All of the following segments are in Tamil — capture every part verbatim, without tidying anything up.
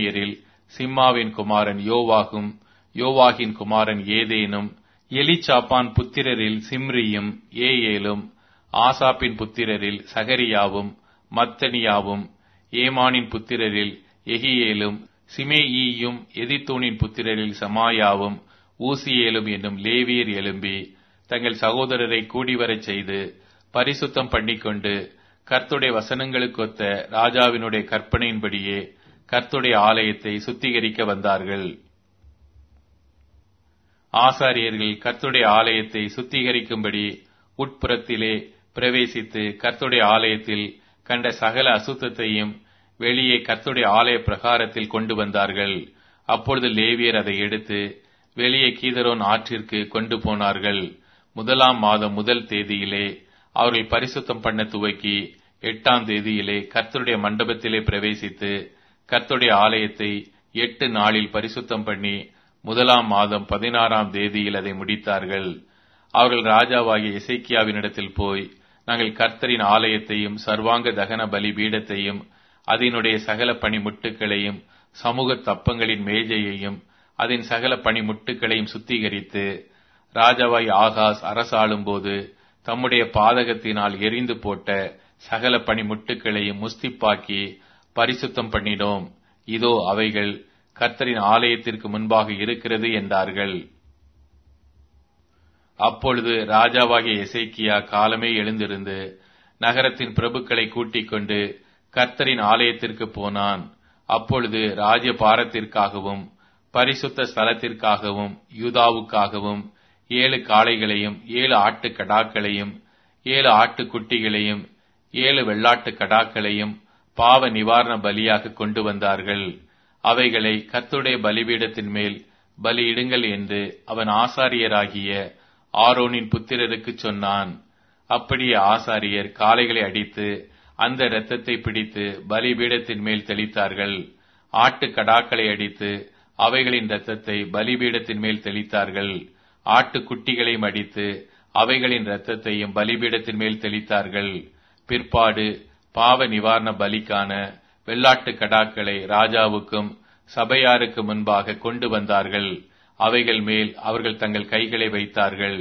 ஆசாரியரில் சிம்மாவின் குமாரன் யோவாகும், யோவாகின் குமாரன் ஏதேனும், எலிச்சாப்பான் புத்திரரில் சிம்ரியும் ஏயேலும், ஆசாப்பின் புத்திரரில் சகரியாவும் மத்தனியாவும், ஏமானின் புத்திரரில் எகியேலும், சிமேயியும், எதித்தூனின் புத்திரரில் சமாயாவும் ஊசியேலும் என்னும் லேவியர் எழும்பி தங்கள் சகோதரரை கூடிவரச் செய்து பரிசுத்தம் பண்ணிக்கொண்டு கர்த்தருடைய வசனங்களுக்கொத்த ராஜாவினுடைய கற்பனையின்படியே கர்த்தருடைய ஆலயத்தை சுத்திகரிக்க வந்தார்கள். ஆசாரியர்கள் கர்த்தருடைய ஆலயத்தை சுத்திகரிக்கும்படி உட்புறத்திலே பிரவேசித்து கர்த்தருடைய ஆலயத்தில் கண்ட சகல அசுத்தத்தையும் வெளியே கர்த்தருடைய ஆலய பிரகாரத்தில் கொண்டு வந்தார்கள். அப்பொழுது லேவியர் அதை எடுத்து வெளியே கீதரோன் ஆற்றிற்கு கொண்டு போனார்கள். முதலாம் மாதம் முதல் தேதியிலே அவர்கள் பரிசுத்தம் பண்ண துவக்கி எட்டாம் தேதியிலே கர்த்தருடைய மண்டபத்திலே பிரவேசித்து கர்த்தருடைய ஆலயத்தை எட்டு நாளில் பரிசுத்தம் பண்ணி முதலாம் மாதம் பதினாறாம் தேதியில் அதை முடித்தார்கள். அவர்கள் ராஜாவாகிய எசேக்கியாவினிடத்தில் போய், நாங்கள் கர்த்தரின் ஆலயத்தையும் சர்வாங்க தகன பலி பீடத்தையும் அதனுடைய சகல பணிமுட்டுகளையும் சமூக தப்பங்களின் மேஜையையும் அதன் சகல பணிமுட்டுகளையும் சுத்திகரித்து ராஜாவாய் ஆகாஸ் அரசாளும் போது தம்முடைய பாதகத்தினால் எரிந்து போட்ட சகல பணிமுட்டுகளையும் முஸ்திப்பாக்கி பரிசுத்தம் பண்ணினோம். இதோ அவைகள் கர்த்தரின் ஆலயத்திற்கு முன்பாக இருக்கிறது என்றார்கள். அப்பொழுது ராஜாவாகிய எசேக்கியா காலமே எழுந்திருந்து நகரத்தின் பிரபுக்களை கூட்டிக் கொண்டு கர்த்தரின் ஆலயத்திற்கு போனான். அப்பொழுது ராஜ்யபாரத்திற்காகவும் பரிசுத்த ஸ்தலத்திற்காகவும் யூதாவுக்காகவும் ஏழு காளைகளையும் ஏழு ஆட்டு கடாக்களையும் ஏழு ஆட்டுக்குட்டிகளையும் ஏழு வெள்ளாட்டு கடாக்களையும் பாவ நிவாரண பலியாக கொண்டு வந்தார்கள். அவைகளை கர்த்தருடைய பலிபீடத்தின் மேல் பலியிடுங்கள் என்று அவன் ஆசாரியராகிய ஆரோனின் புத்திரருக்கு சொன்னான். அப்படியே ஆசாரியர் காளைகளை அடித்து அந்த இரத்தத்தை பிடித்து பலிபீடத்தின் மேல் தெளித்தார்கள். ஆட்டு கடாக்களை அடித்து அவைகளின் இரத்தத்தை பலிபீடத்தின் மேல் தெளித்தார்கள். ஆட்டுக்குட்டிகளையும் அடித்து அவைகளின் இரத்தத்தையும் பலிபீடத்தின் மேல் தெளித்தார்கள். பிற்பாடு பாவ நிவாரண பலிக்கான வெள்ளாட்டு கடாக்களை ராஜாவுக்கும் சபையாருக்கு முன்பாக கொண்டு வந்தார்கள். அவைகள் மேல் அவர்கள் தங்கள் கைகளை வைத்தார்கள்.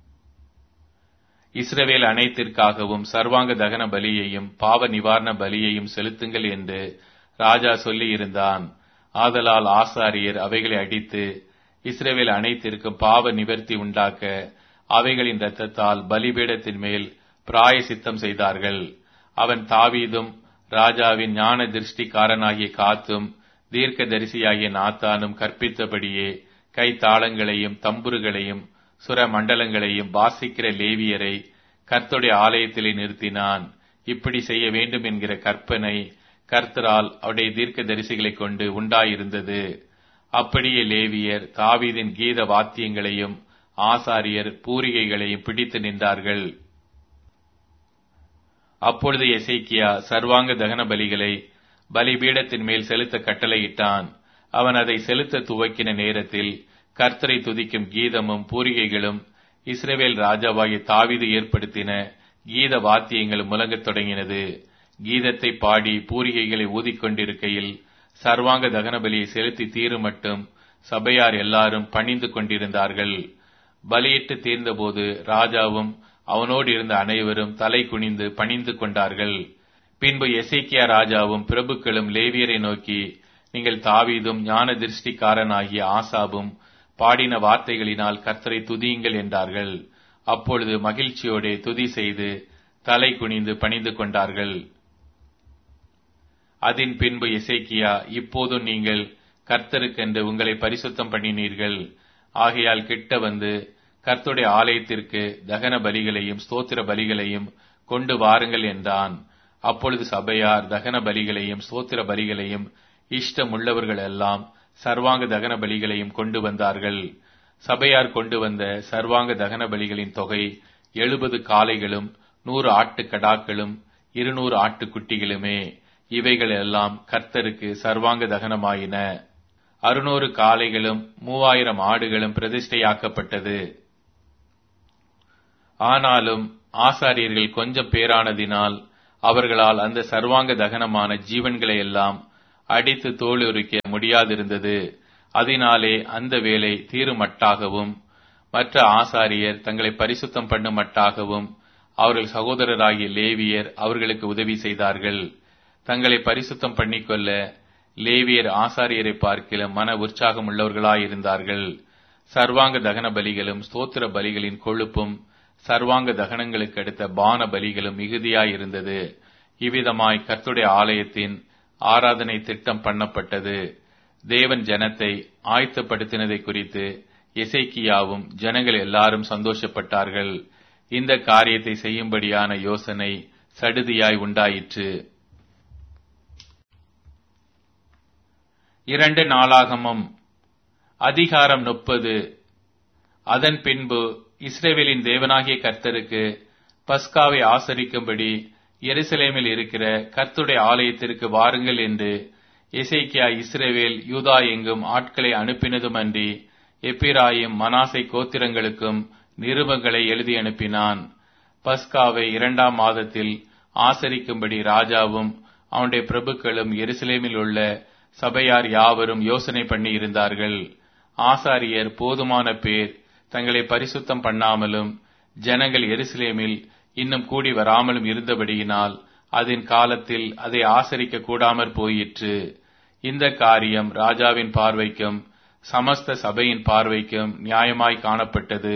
இஸ்ரவேல் அனைத்திற்காகவும் சர்வாங்க தகன பலியையும் பாவ நிவாரண பலியையும் செலுத்துங்கள் என்று ராஜா சொல்லி இருந்தான். ஆதலால் ஆசாரியர் அவைகளை அடித்து இஸ்ரவேல் அனைத்திற்கும் பாவ நிவர்த்தி உண்டாக்க அவைகளின் இரத்தத்தால் பலிபீடத்தின் மேல் பிராயசித்தம் செய்தார்கள். அவன் தாவீதும் ராஜாவின் ஞான திருஷ்டிக்காரனாகிய காத்தும் தீர்க்க தரிசியாகிய நாத்தானும் கற்பித்தபடியே கைத்தாளங்களையும் தம்புருகளையும் சுர மண்டலங்களையும் வாசிக்கிற லேவியரை கர்த்தருடைய ஆலயத்திலே நிறுத்தினான். இப்படி செய்ய வேண்டும் என்கிற கற்பனை கர்த்தரால் அவருடைய தீர்க்க தரிசிகளை கொண்டு உண்டாயிருந்தது. அப்படியே லேவியர் தாவீதின் கீத வாத்தியங்களையும் ஆசாரியர் பூரிகைகளையும் பிடித்து நின்றார்கள். அப்பொழுது எசேக்கியா சர்வாங்க தகன பலிகளை பலிபீடத்தின் மேல் செலுத்த கட்டளையிட்டான். அவன் அதை செலுத்த துவக்கின நேரத்தில் கர்த்தரை துதிக்கும் கீதமும் பூரிகைகளும் இஸ்ரவேல் ராஜாவாகிய தாவீது ஏற்படுத்தின கீத வாத்தியங்களும் முழங்கத் தொடங்கினது. கீதத்தை பாடி பூரிகைகளை ஊதிக்கொண்டிருக்கையில் சர்வாங்க தகன பலியை செலுத்தி தீரும் மட்டும் சபையார் எல்லாரும் பணிந்து கொண்டிருந்தார்கள். பலியிட்டு தீர்ந்தபோது ராஜாவும் அவனோடு இருந்த அனைவரும் தலை குனிந்து பணிந்து கொண்டார்கள். பின்பு எசேக்கியா ராஜாவும் பிரபுக்களும் லேவியரை நோக்கி, நீங்கள் தாவீதும் ஞான திருஷ்டிக்காரனாகிய ஆசாபும் பாடின வார்த்தைகளினால் கர்த்தரை துதியுங்கள் என்றார்கள். அப்பொழுது மகிழ்ச்சியோടെ துதி செய்து தலை குனிந்து பணிந்து கொண்டார்கள். அதன் பின்பு எசேக்கியா, இப்போதும் நீங்கள் கர்த்தருக்கென்று உங்களை பரிசுத்தம் பண்ணினீர்கள். ஆகையால் கிட்ட வந்து கர்த்தருடைய ஆலயத்திற்கு தகன பலிகளையும் ஸ்தோத்திர பலிகளையும் கொண்டு வாருங்கள் என்றான். அப்பொழுது சபையார் தகன பலிகளையும் ஸ்தோத்திர பலிகளையும் இஷ்டமுள்ளவர்கள் எல்லாம் சர்வாங்க தகன பலிகளையும் கொண்டு வந்தார்கள். சபையார் கொண்டு வந்த சர்வாங்க தகன பலிகளின் தொகை எழுபது காளைகளும் நூறு ஆட்டு கடாக்களும் இருநூறு ஆட்டுக்குட்டிகளுமே. இவைகள் எல்லாம் கர்த்தருக்கு சர்வாங்க தகனமாயின. அறுநூறு காளைகளும் மூவாயிரம் ஆடுகளும் பிரதிஷ்டையாக்கப்பட்டது. ஆனாலும் ஆசாரியர்கள் கொஞ்சம் பேரானதினால் அவர்களால் அந்த சர்வாங்க தகனமான ஜீவன்களை எல்லாம் அடித்து தோலுரிக்க முடியாதிருந்தது. அதனாலே அந்த வேலை தீருமட்டாகவும் மற்ற ஆசாரியர் தங்களை பரிசுத்தம் பண்ணுமட்டாகவும் அவர்கள் சகோதரராகிய லேவியர் அவர்களுக்கு உதவி செய்தார்கள். தங்களை பரிசுத்தம் பண்ணிக்கொள்ள லேவியர் ஆசாரியரை பார்க்கிலும் மன உற்சாகம் உள்ளவர்களாயிருந்தார்கள். சர்வாங்க தகன பலிகளும் ஸ்தோத்திர பலிகளின் கொழுப்பும் சர்வாங்க தகனங்களுக்கு அடுத்த பான பலிகளும் மிகுதியாயிருந்தது. இவ்விதமாய் கர்த்தருடைய ஆலயத்தின் ஆராதனை திட்டம் பண்ணப்பட்டது. தேவன் ஜனத்தை ஆயத்தப்படுத்தினதை குறித்து எசேக்கியாவும் ஜனங்கள் எல்லாரும் சந்தோஷப்பட்டார்கள். இந்த காரியத்தை செய்யும்படியான யோசனை சடுதியாய் உண்டாயிற்று. இரண்டு நாளாகமம் அதிகாரம் முப்பது. அதன் பின்பு இஸ்ரவேலின் தேவனாகிய கர்த்தருக்கு பஸ்காவை ஆசரிக்கும்படி எருசலேமில் இருக்கிற கர்த்தருடைய ஆலயத்திற்கு வாருங்கள் என்று எசேக்கியா இஸ்ரவேல் யூதா எங்கும் ஆட்களை அனுப்பினதுமன்றி எப்பிராயிம் மனாசை கோத்திரங்களுக்கும் நிருபங்களை எழுதி அனுப்பினான். பஸ்காவை இரண்டாம் மாதத்தில் ஆசரிக்கும்படி ராஜாவும் அவனுடைய பிரபுக்களும் எருசலேமில் உள்ள சபையார் யாவரும் யோசனை பண்ணி இருந்தார்கள். ஆசாரியர் போதுமான பேர் தங்களை பரிசுத்தம் பண்ணாமலும் ஜனங்கள் எருசலேமில் இன்னும் கூடி வராமலும் இருந்தபடியினால் அதன் காலத்தில் அதை ஆசரிக்க கூடாமற் போயிற்று. இந்த காரியம் ராஜாவின் பார்வைக்கும் சமஸ்த சபையின் பார்வைக்கும் நியாயமாய் காணப்பட்டது.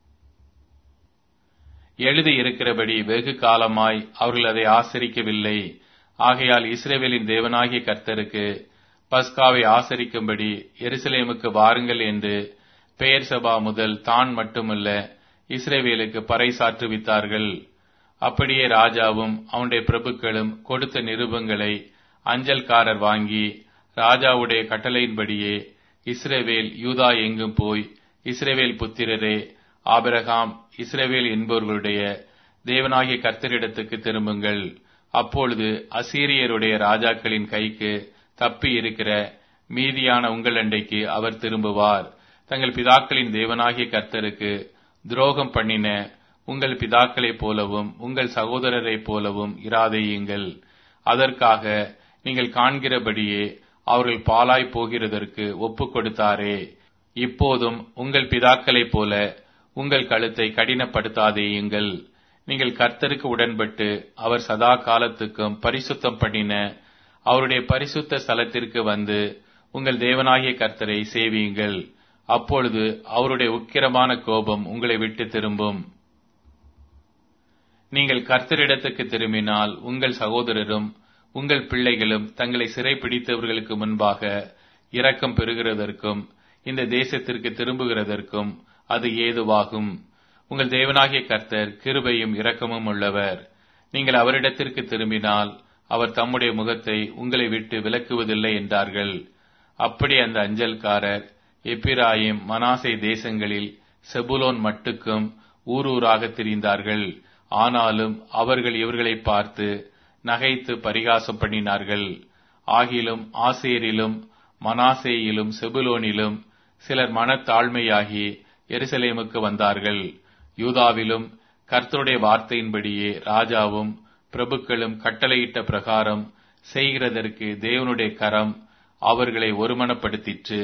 எழுதி இருக்கிறபடி வெகு காலமாய் அவர்கள் அதை ஆசரிக்கவில்லை. ஆகையால் இஸ்ரவேலின் தேவனாகிய கர்த்தருக்கு பஸ்காவை ஆசரிக்கும்படி எருசலேமுக்கு வாருங்கள் என்று பெயர் சபா முதல் தான் மட்டுமல்ல இஸ்ரவேலுக்கு பறைசாற்றுவித்தார்கள். அப்படியே ராஜாவும் அவனுடைய பிரபுக்களும் கொடுத்த நிருபங்களை அஞ்சல்காரர் வாங்கி ராஜாவுடைய கட்டளையின்படியே இஸ்ரவேல் யூதா எங்கும் போய் இஸ்ரவேல் புத்திரரே, ஆபிரகாம் இஸ்ரவேல் என்பவர்களுடைய தேவனாகிய கர்த்தரிடத்துக்கு திரும்புங்கள். அப்பொழுது அசீரியருடைய ராஜாக்களின் கைக்கு தப்பி இருக்கிற மீதியான உங்கள் அண்டைக்கு அவர் திரும்புவார். தங்கள் பிதாக்களின் தேவனாகிய கர்த்தருக்கு துரோகம் பண்ணின உங்கள் பிதாக்களைப் போலவும் உங்கள் சகோதரரைப் போலவும் இராதேயுங்கள். அதற்காக நீங்கள் காண்கிறபடியே அவர்கள் பாழாய் போகிறதற்கு ஒப்புக் கொடுத்தாரே. இப்போதும் உங்கள் பிதாக்களைப் போல உங்கள் கழுத்தை கடினப்படுத்தாதேயுங்கள். நீங்கள் கர்த்தருக்கு உடன்பட்டு அவர் சதா காலத்துக்கும் பரிசுத்தம் பண்ணின அவருடைய பரிசுத்த ஸ்தலத்திற்கு வந்து உங்கள் தேவனாகிய கர்த்தரை சேவியுங்கள். அப்பொழுது அவருடைய உக்கிரமான கோபம் உங்களை விட்டு திரும்பும். நீங்கள் கர்த்தரிடத்துக்கு திரும்பினால் உங்கள் சகோதரரும் உங்கள் பிள்ளைகளும் தங்களை சிறைப்பிடித்தவர்களுக்கு முன்பாக இரக்கம் பெறுகிறதற்கும் இந்த தேசத்திற்கு திரும்புகிறதற்கும் அது ஏதுவாகும். உங்கள் தேவனாகிய கர்த்தர் கிருபையும் இரக்கமும் உள்ளவர். நீங்கள் அவரிடத்திற்கு திரும்பினால் அவர் தம்முடைய முகத்தை உங்களை விட்டு விலக்குவதில்லை என்றார்கள். அப்படி அந்த அஞ்சல்காரர் எப்பிராயிம் மனாசே தேசங்களில் செபுலோன் மட்டுக்கும் ஊரூராக திரிந்தார்கள். ஆனாலும் அவர்கள் இவர்களை பார்த்து நகைத்து பரிகாசம் பண்ணினார்கள். ஆகிலும் ஆசேரிலும் மனாசேயிலும் செபுலோனிலும் சிலர் மனத்தாழ்மையாகி எருசலேமுக்கு வந்தார்கள். யூதாவிலும் கர்த்தருடைய வார்த்தையின்படியே ராஜாவும் பிரபுக்களும் கட்டளையிட்ட பிரகாரம் செய்கிறதற்கு தேவனுடைய கரம் அவர்களை ஒருமனப்படுத்திற்று.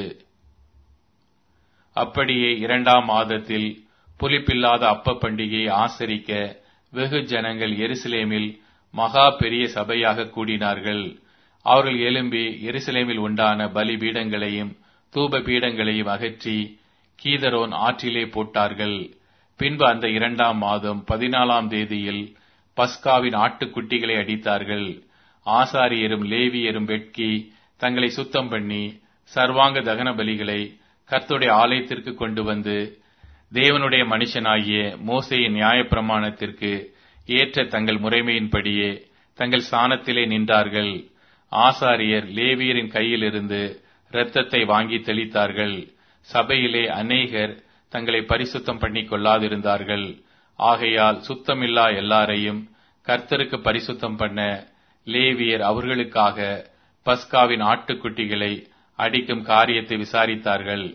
அப்படியே இரண்டாம் மாதத்தில் புலிப்பில்லாத அப்ப பண்டிகையை ஆசரிக்க வெகு ஜனங்கள் எருசலேமில் மகா பெரிய சபையாக கூடினார்கள். அவர்கள் எழும்பி எருசலேமில் உண்டான பலி பீடங்களையும் தூப பீடங்களையும் அகற்றி கீதரோன் ஆற்றிலே போட்டார்கள். பின்பு அந்த இரண்டாம் மாதம் பதினாலாம் தேதியில் பஸ்காவின் ஆட்டுக்குட்டிகளை அடித்தார்கள். ஆசாரியரும் லேவியரும் வெட்கி தங்களை சுத்தம் பண்ணி சர்வாங்க தகன பலிகளை கர்த்தருடைய ஆலயத்திற்கு கொண்டு வந்து தேவனுடைய மனுஷனாகிய மோசேயின் நியாயப்பிரமாணத்திற்கு ஏற்ற தங்கள் முறைமையின்படியே தங்கள் ஸ்தானத்திலே நின்றார்கள். ஆசாரியர் லேவியரின் கையிலிருந்து இரத்தத்தை வாங்கி தெளித்தார்கள். சபையிலே அநேகர் தங்களை பரிசுத்தம் பண்ணிக் கொள்ளாதிருந்தார்கள். ஆகையால் சுத்தமில்லா எல்லாரையும் கர்த்தருக்கு பரிசுத்தம் பண்ண லேவியர் அவர்களுக்காக பஸ்காவின் ஆட்டுக்குட்டிகளை அடிக்கும் காரியத்தை விசாரித்தார்கள்.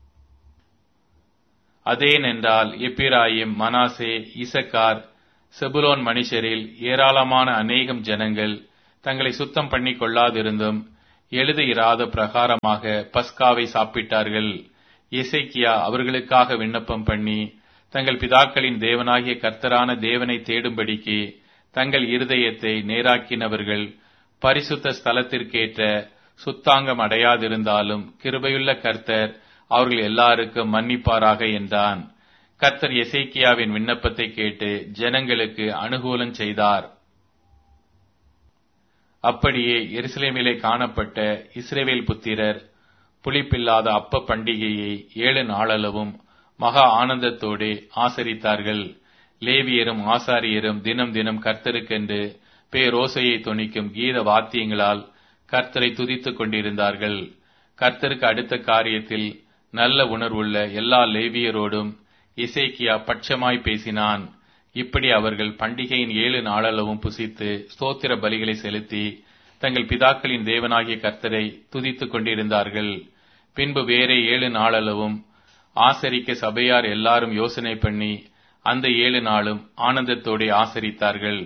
அதேனென்றால் எப்பிராயிம் மனாசே இசக்கார் செபுலோன் மனுஷரில் ஏராளமான அநேகம் ஜனங்கள் தங்களை சுத்தம் பண்ணிக் கொள்ளாதிருந்தும் எழுத இராத பிரகாரமாக பஸ்காவை சாப்பிட்டார்கள். எசேக்கியா அவர்களுக்காக விண்ணப்பம் பண்ணி தங்கள் பிதாக்களின் தேவனாகிய கர்த்தரான தேவனை தேடும்படிக்கு தங்கள் இருதயத்தை நேராக்கினவர்கள் பரிசுத்த ஸ்தலத்திற்கேற்ற சுத்தாங்கம் அடையாதிருந்தாலும் கிருபையுள்ள கர்த்தர் அவர்கள் எல்லாருக்கும் மன்னிப்பாராக என்றான். கர்த்தர் எசேக்கியாவின் விண்ணப்பத்தை கேட்டு ஜனங்களுக்கு அனுகூலம் செய்தார். அப்படியே எருசலேமிலே காணப்பட்ட இஸ்ரவேல் புத்திரர் புளிப்பில்லாத அப்ப பண்டிகையை ஏழு நாளளவும் மகா ஆனந்தத்தோடு ஆசரித்தார்கள். லேவியரும் ஆசாரியரும் தினம் தினம் கர்த்தருக்கென்று பேரோசையை தொனிக்கும் கீத வாத்தியங்களால் கர்த்தரை துதித்துக் கொண்டிருந்தார்கள். கர்த்தருக்கு அடுத்த காரியத்தில் நல்ல உணர்வுள்ள எல்லா லேவியரோடும் எசேக்கியா பட்சமாய் பேசினான். இப்படி அவர்கள் பண்டிகையின் ஏழு நாளளவும் புசித்து ஸ்தோத்திர பலிகளை செலுத்தி தங்கள் பிதாக்களின் தேவனாகிய கர்த்தரை துதித்துக் கொண்டிருந்தார்கள். பின்பு வேறே ஏழு நாளளவும் ஆசரிக்க சபையார் எல்லாரும் யோசனை பண்ணி அந்த ஏழு நாளும் ஆனந்தத்தோடு ஆசரித்தார்கள்.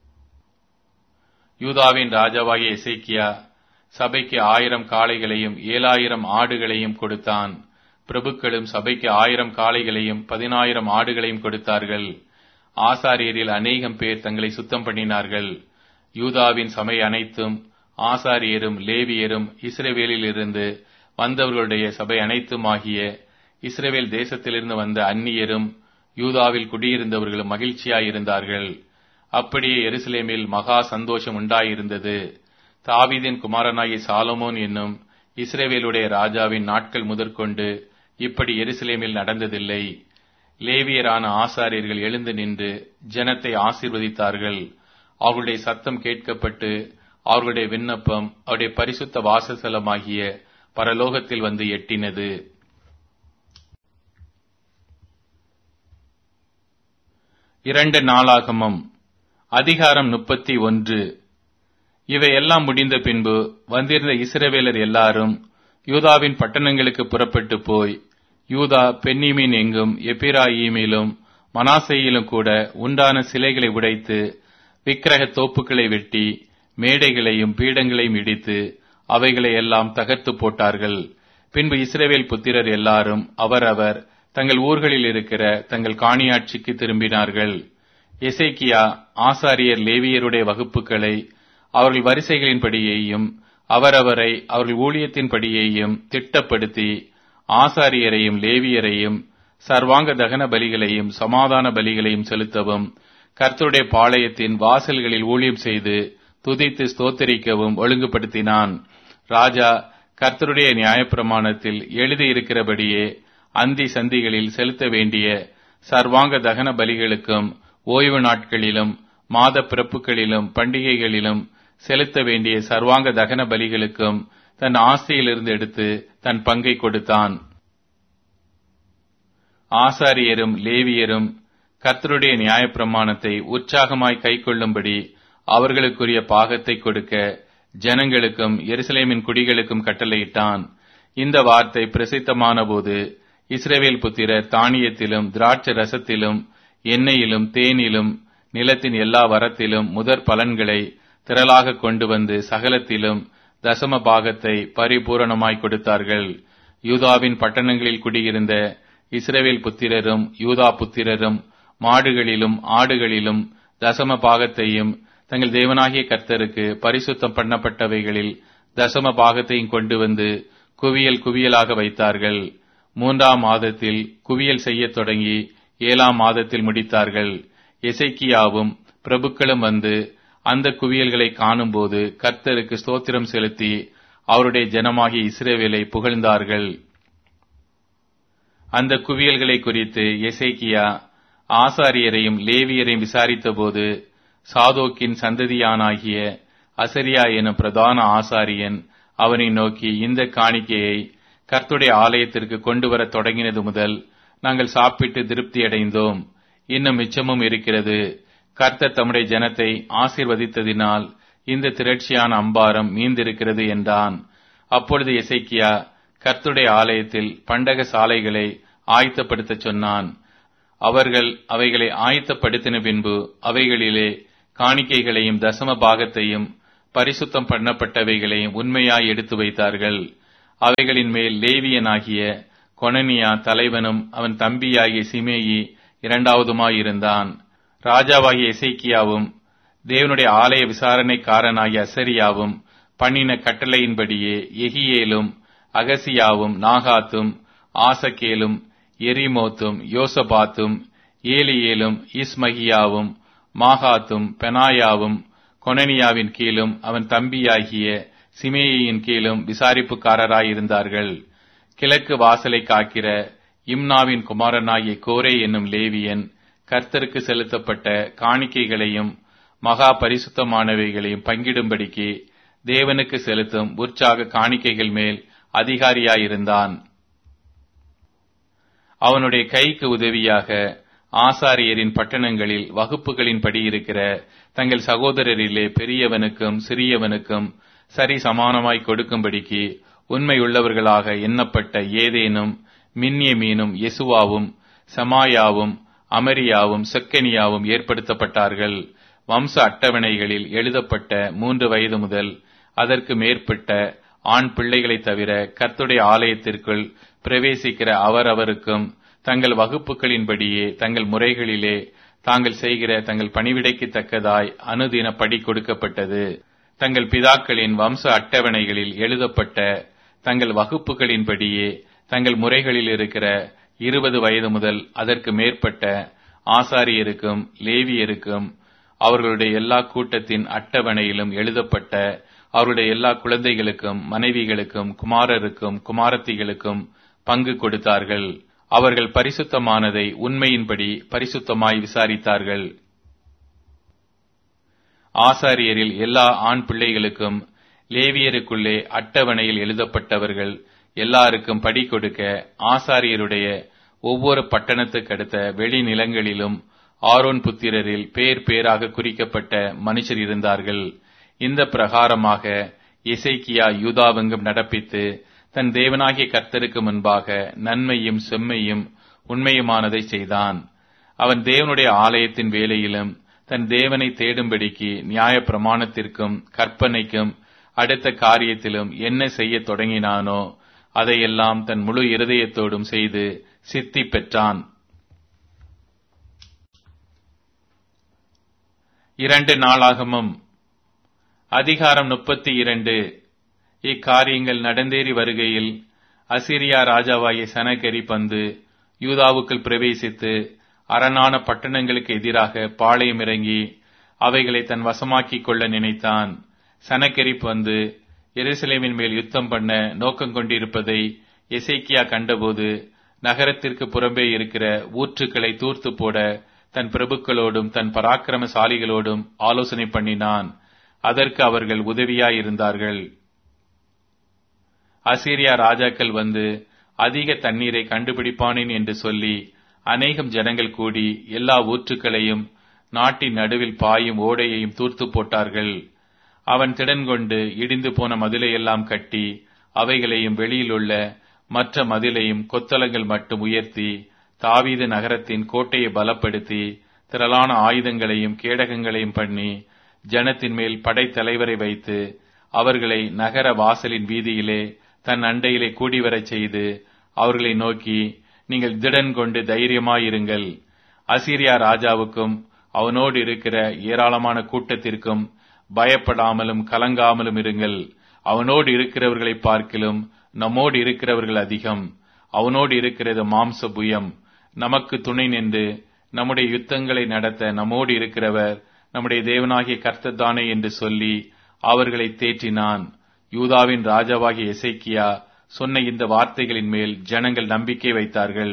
யூதாவின் ராஜாவாகிய எசேக்கியா சபைக்கு ஆயிரம் காளைகளையும் ஏழாயிரம் ஆடுகளையும் கொடுத்தான். பிரபுக்களும் சபைக்கு ஆயிரம் காளைகளையும் பதினாயிரம் ஆடுகளையும் கொடுத்தார்கள். ஆசாரியரில் அநேகம் பேர் தங்களை சுத்தம் பண்ணினார்கள். யூதாவின் சபை அனைத்தும் ஆசாரியரும் லேவியரும் இஸ்ரவேலில் இருந்து வந்தவர்களுடைய சபை அனைத்துமாகிய இஸ்ரவேல் தேசத்திலிருந்து வந்த அந்நியரும் யூதாவில் குடியிருந்தவர்களும் மகிழ்ச்சியாயிருந்தார்கள். அப்படியே எருசலேமில் மகா சந்தோஷம் உண்டாயிருந்தது. தாவீதின் குமாரனாகிய சாலமோன் என்னும் இஸ்ரவேலுடைய ராஜாவின் நாட்கள் முதற்கொண்டு இப்படி எருசலேமில் நடந்ததில்லை. லேவியரான ஆசாரியர்கள் எழுந்து நின்று ஜனத்தை ஆசீர்வதித்தார்கள். அவர்களுடைய சத்தம் கேட்கப்பட்டு அவர்களுடைய விண்ணப்பம் அவருடைய பரிசுத்த வாசஸ்தலமாகிய பரலோகத்தில் வந்து எட்டினது. இரண்டு நாளாகமம் அதிகாரம் முப்பத்தி ஒன்று. இவையெல்லாம் முடிந்த பின்பு வந்திருந்த இஸ்ரவேலர் எல்லாரும் யூதாவின் பட்டணங்களுக்கு புறப்பட்டு போய் யூதா பென்னிமீன் எங்கும் எப்பிராயீமிலும் மனாசேயிலும் கூட உண்டான சிலைகளை உடைத்து விக்கிரக தோப்புக்களை வெட்டி மேடைகளையும் பீடங்களையும் இடித்து அவைகளை எல்லாம் தகர்த்து போட்டார்கள். பின்பு இஸ்ரவேல் புத்திரர் எல்லாரும் அவரவர் தங்கள் ஊர்களில் இருக்கிற தங்கள் காணியாட்சிக்கு திரும்பினார்கள். எசேக்கியா ஆசாரியர் லேவியருடைய வகுப்புகளை அவர்கள் வரிசைகளின்படியேயும் அவரவரை அவர்கள் ஊழியத்தின்படியேயும் திட்டப்படுத்தி ஆசாரியரையும் லேவியரையும் சர்வாங்க தகன பலிகளையும் சமாதான பலிகளையும் செலுத்தவும் கர்த்தருடைய பாளையத்தின் வாசல்களில் ஊழியம் செய்து துதித்து ஸ்தோத்தரிக்கவும் ஒழுங்குபடுத்தினான். ராஜா கர்த்தருடைய நியாயப்பிரமாணத்தில் எழுதியிருக்கிறபடியே அந்தி சந்திகளில் செலுத்த வேண்டிய சர்வாங்க தகன பலிகளுக்கும் ஓய்வு நாட்களிலும் மாத பிறப்புகளிலும் பண்டிகைகளிலும் செலுத்த வேண்டிய சர்வாங்க தகன பலிகளுக்கும் தன் ஆஸ்தியிலிருந்து எடுத்து தன் பங்கை கொடுத்தான். ஆசாரியரும் லேவியரும் கர்த்தருடைய நியாயப்பிரமாணத்தை உற்சாகமாய் கைக்கொள்ளும்படி அவர்களுக்குரிய பாகத்தை கொடுக்க ஜனங்களுக்கும் எருசலேமின் குடிகளுக்கும் கட்டளையிட்டான். இந்த வார்த்தை பிரசித்தமான போது இஸ்ரவேல் புத்திரர் தானியத்திலும் திராட்சை ரசத்திலும் எண்ணெயிலும் தேனிலும் நிலத்தின் எல்லா வரத்திலும் முதற் பலன்களை திரளாக கொண்டு வந்து சகலத்திலும் தசம பாகத்தை பரிபூரணமாய் கொடுத்தார்கள். யூதாவின் பட்டணங்களில் குடியிருந்த இஸ்ரவேல் புத்திரரும் யூதா புத்திரரும் மாடுகளிலும் ஆடுகளிலும் தசம பாகத்தையும் தங்கள் தேவனாகிய கர்த்தருக்கு பரிசுத்தம் பண்ணப்பட்டவைகளில் தசம பாகத்தையும் கொண்டு வந்து குவியல் குவியலாக வைத்தார்கள். மூன்றாம் மாதத்தில் குவியல் செய்யத் தொடங்கி ஏழாம் மாதத்தில் முடித்தார்கள். எசேக்கியாவும் பிரபுக்களும் வந்து அந்த குவியல்களை காணும்போது கர்த்தருக்கு ஸ்தோத்திரம் செலுத்தி அவருடைய ஜனமாகிய இஸ்ரவேலை புகழ்ந்தார்கள். அந்த குவியல்களை குறித்து எசேக்கியா ஆசாரியரையும் லேவியரையும் விசாரித்த போது சாதோக்கின் சந்ததியானாகிய அசரியா எனும் பிரதான ஆசாரியன் அவனை நோக்கி, இந்த காணிக்கையை கர்த்தருடைய ஆலயத்திற்கு கொண்டு வர தொடங்கினது முதல் நாங்கள் சாப்பிட்டு திருப்தி அடைந்தோம். இன்னும் மிச்சமும் இருக்கிறது. கர்த்தர் தம்முடைய ஜனத்தை ஆசீர்வதித்ததினால் இந்த திரட்சியான அம்பாரம் மீந்திருக்கிறது என்றான். அப்பொழுது எசேக்கியா கர்த்தருடைய ஆலயத்தில் பண்டக சாலைகளை ஆயத்தப்படுத்த சொன்னான். அவர்கள் அவைகளை ஆயத்தப்படுத்தின பின்பு அவைகளிலே காணிக்கைகளையும் தசம பாகத்தையும் பரிசுத்தம் பண்ணப்பட்டவைகளையும் உண்மையாய் எடுத்து வைத்தார்கள். அவைகளின் மேல் லேவியனாகிய கொனனியா தலைவனும் அவன் தம்பியாகிய சிமேயி இரண்டாவதுமாயிருந்தான். ராஜாவாகிய எசேக்கியாவும் தேவனுடைய ஆலய விசாரணைக்காரனாகிய அசரியாவும் பண்ணின கட்டளையின்படியே எகியேலும் அகசியாவும் நாகாத்தும் ஆசகேலும் எரிமோத்தும் யோசபாத்தும் ஏலியேலும் இஸ்மகியாவும் மாகாத்தும் பெனாயாவும் கொனனியாவின் கீழும் அவன் தம்பியாகிய சிமேயின் கீழும் விசாரிப்புக்காரராயிருந்தார்கள். கிழக்கு வாசலை காக்கிற இம்னாவின் குமாரனாகிய கோரே என்னும் லேவியன் கர்த்தருக்கு செலுத்தப்பட்ட காணிக்கைகளையும் மகா பரிசுத்தமானவைகளையும் பங்கிடும்படிக்கு தேவனுக்கு செலுத்தும் உற்சாக காணிக்கைகள் மேல் அதிகாரியாயிருந்தான். அவனுடைய கைக்கு உதவியாக ஆசாரியரின் பட்டணங்களில் வகுப்புகளின்படி இருக்கிற தங்கள் சகோதரரிலே பெரியவனுக்கும் சிறியவனுக்கும் சரி சமானமாய் கொடுக்கும்படிக்கு உண்மையுள்ளவர்களாக எண்ணப்பட்ட ஏதேனும் மின்யமீனும் யெசுவாவும் செமாயாவும் அமரியாவும் செக்கனியாவும் ஏற்படுத்தப்பட்டார்கள். வம்ச அட்டவணைகளில் எழுதப்பட்ட மூன்று வயது முதல் அதற்கு மேற்பட்ட ஆண் பிள்ளைகளை தவிர கர்த்தருடைய ஆலயத்திற்குள் பிரவேசிக்கிற அவரவருக்கும் தங்கள் வகுப்புகளின்படியே தங்கள் முறைகளிலே தாங்கள் செய்கிற தங்கள் பணிவிடைக்கு தக்கதாய் அனுதின படி கொடுக்கப்பட்டது. தங்கள் பிதாக்களின் வம்ச அட்டவணைகளில் எழுதப்பட்ட தங்கள் வகுப்புகளின்படியே தங்கள் முறைகளில் இருக்கிற இருபது வயது முதல் அதற்கு மேற்பட்ட ஆசாரியருக்கும் லேவியருக்கும் அவர்களுடைய எல்லா கூட்டத்தின் அட்டவணையிலும் எழுதப்பட்ட அவருடைய எல்லா குழந்தைகளுக்கும் மனைவிகளுக்கும் குமாரருக்கும் குமாரத்திகளுக்கும் பங்கு கொடுத்தார்கள். அவர்கள் பரிசுத்தமானதை உண்மையின்படி பரிசுத்தமாய் விசாரித்தார்கள். ஆசாரியரில் எல்லா ஆண் பிள்ளைகளுக்கும் லேவியருக்குள்ளே அட்டவணையில் எழுதப்பட்டவர்கள் எல்லாருக்கும் படி கொடுக்க ஆசாரியருடைய ஒவ்வொரு பட்டணத்துக்கு அடுத்த வெளி நிலங்களிலும் ஆரோன் புத்திரரில் பேர் பேராக குறிக்கப்பட்ட மனுஷர் இருந்தார்கள். இந்த பிரகாரமாக எசேக்கியா யூதாவெங்கும் நடப்பித்து தன் தேவனாகிய கர்த்தருக்கு முன்பாக நன்மையும் செம்மையும் உண்மையுமானதை செய்தான். அவன் தேவனுடைய ஆலயத்தின் வேலையிலும் தன் தேவனை தேடும்படிக்கு நியாய பிரமாணத்திற்கும் கற்பனைக்கும் அடுத்த காரியத்திலும் என்ன செய்ய தொடங்கினானோ அதையெல்லாம் தன் முழு இருதயத்தோடும் செய்து சித்தி பெற்றான். இரண்டு நாளாகமும் அதிகாரம் முப்பத்தி இரண்டு. இக்காரியங்கள் நடந்தேறி வருகையில் அசீரியா ராஜாவாகிய சனகெரிப் வந்து யூதாவுக்குள் பிரவேசித்து அரணான பட்டணங்களுக்கு எதிராக பாளையம் இறங்கி அவைகளை தன் வசமாக்கிக் கொள்ள நினைத்தான். சனகெரிப் வந்து எருசலேமின் மேல் யுத்தம் பண்ண நோக்கம் கொண்டிருப்பதை எசேக்கியா கண்டபோது நகரத்திற்கு புறம்பே இருக்கிற ஊற்றுக்களை தூர்த்து போட தன் பிரபுக்களோடும் தன் பராக்கிரமசாலிகளோடும் ஆலோசனை பண்ணினான். அதற்கு அவர்கள் உதவியாயிருந்தார்கள். அசீரியா ராஜாக்கள் வந்து அதிக தண்ணீரை கண்டுபிடிப்பானேன் என்று சொல்லி அநேகம் ஜனங்கள் கூடி எல்லா ஊற்றுக்களையும் நாட்டின் நடுவில் பாயும் ஓடையையும் தூர்த்து போட்டார்கள். அவன் திடன் கொண்டு இடிந்து போன மதிலையெல்லாம் கட்டி அவைகளையும் வெளியிலுள்ள மற்ற மதிலையும் கொத்தளங்கள் மட்டும் உயர்த்தி தாவீது நகரத்தின் கோட்டையை பலப்படுத்தி திரளான ஆயுதங்களையும் கேடகங்களையும் பண்ணி ஜனத்தின் மேல் படைத்தலைவரை வைத்து அவர்களை நகர வாசலின் வீதியிலே தன் அண்டையிலே கூடிவரச் செய்து அவர்களை நோக்கி, நீங்கள் திடன் கொண்டு தைரியமாயிருங்கள். அசீரியா ராஜாவுக்கும் அவனோடு இருக்கிற ஏராளமான கூட்டத்திற்கும் பயப்படாமலும் கலங்காமலும் இருங்கள். அவனோடு இருக்கிறவர்களை பார்க்கிலும் நம்மோடு இருக்கிறவர்கள் அதிகம். அவனோடு இருக்கிறது மாம்ச புயம். நமக்கு துணை நின்று நம்முடைய யுத்தங்களை நடத்த நம்மோடு இருக்கிறவர் நம்முடைய தேவனாகிய கர்த்தர் தானே என்று சொல்லி அவர்களை தேற்றினான். யூதாவின் ராஜாவாகிய எசேக்கியா சொன்ன இந்த வார்த்தைகளின் மேல் ஜனங்கள் நம்பிக்கை வைத்தார்கள்.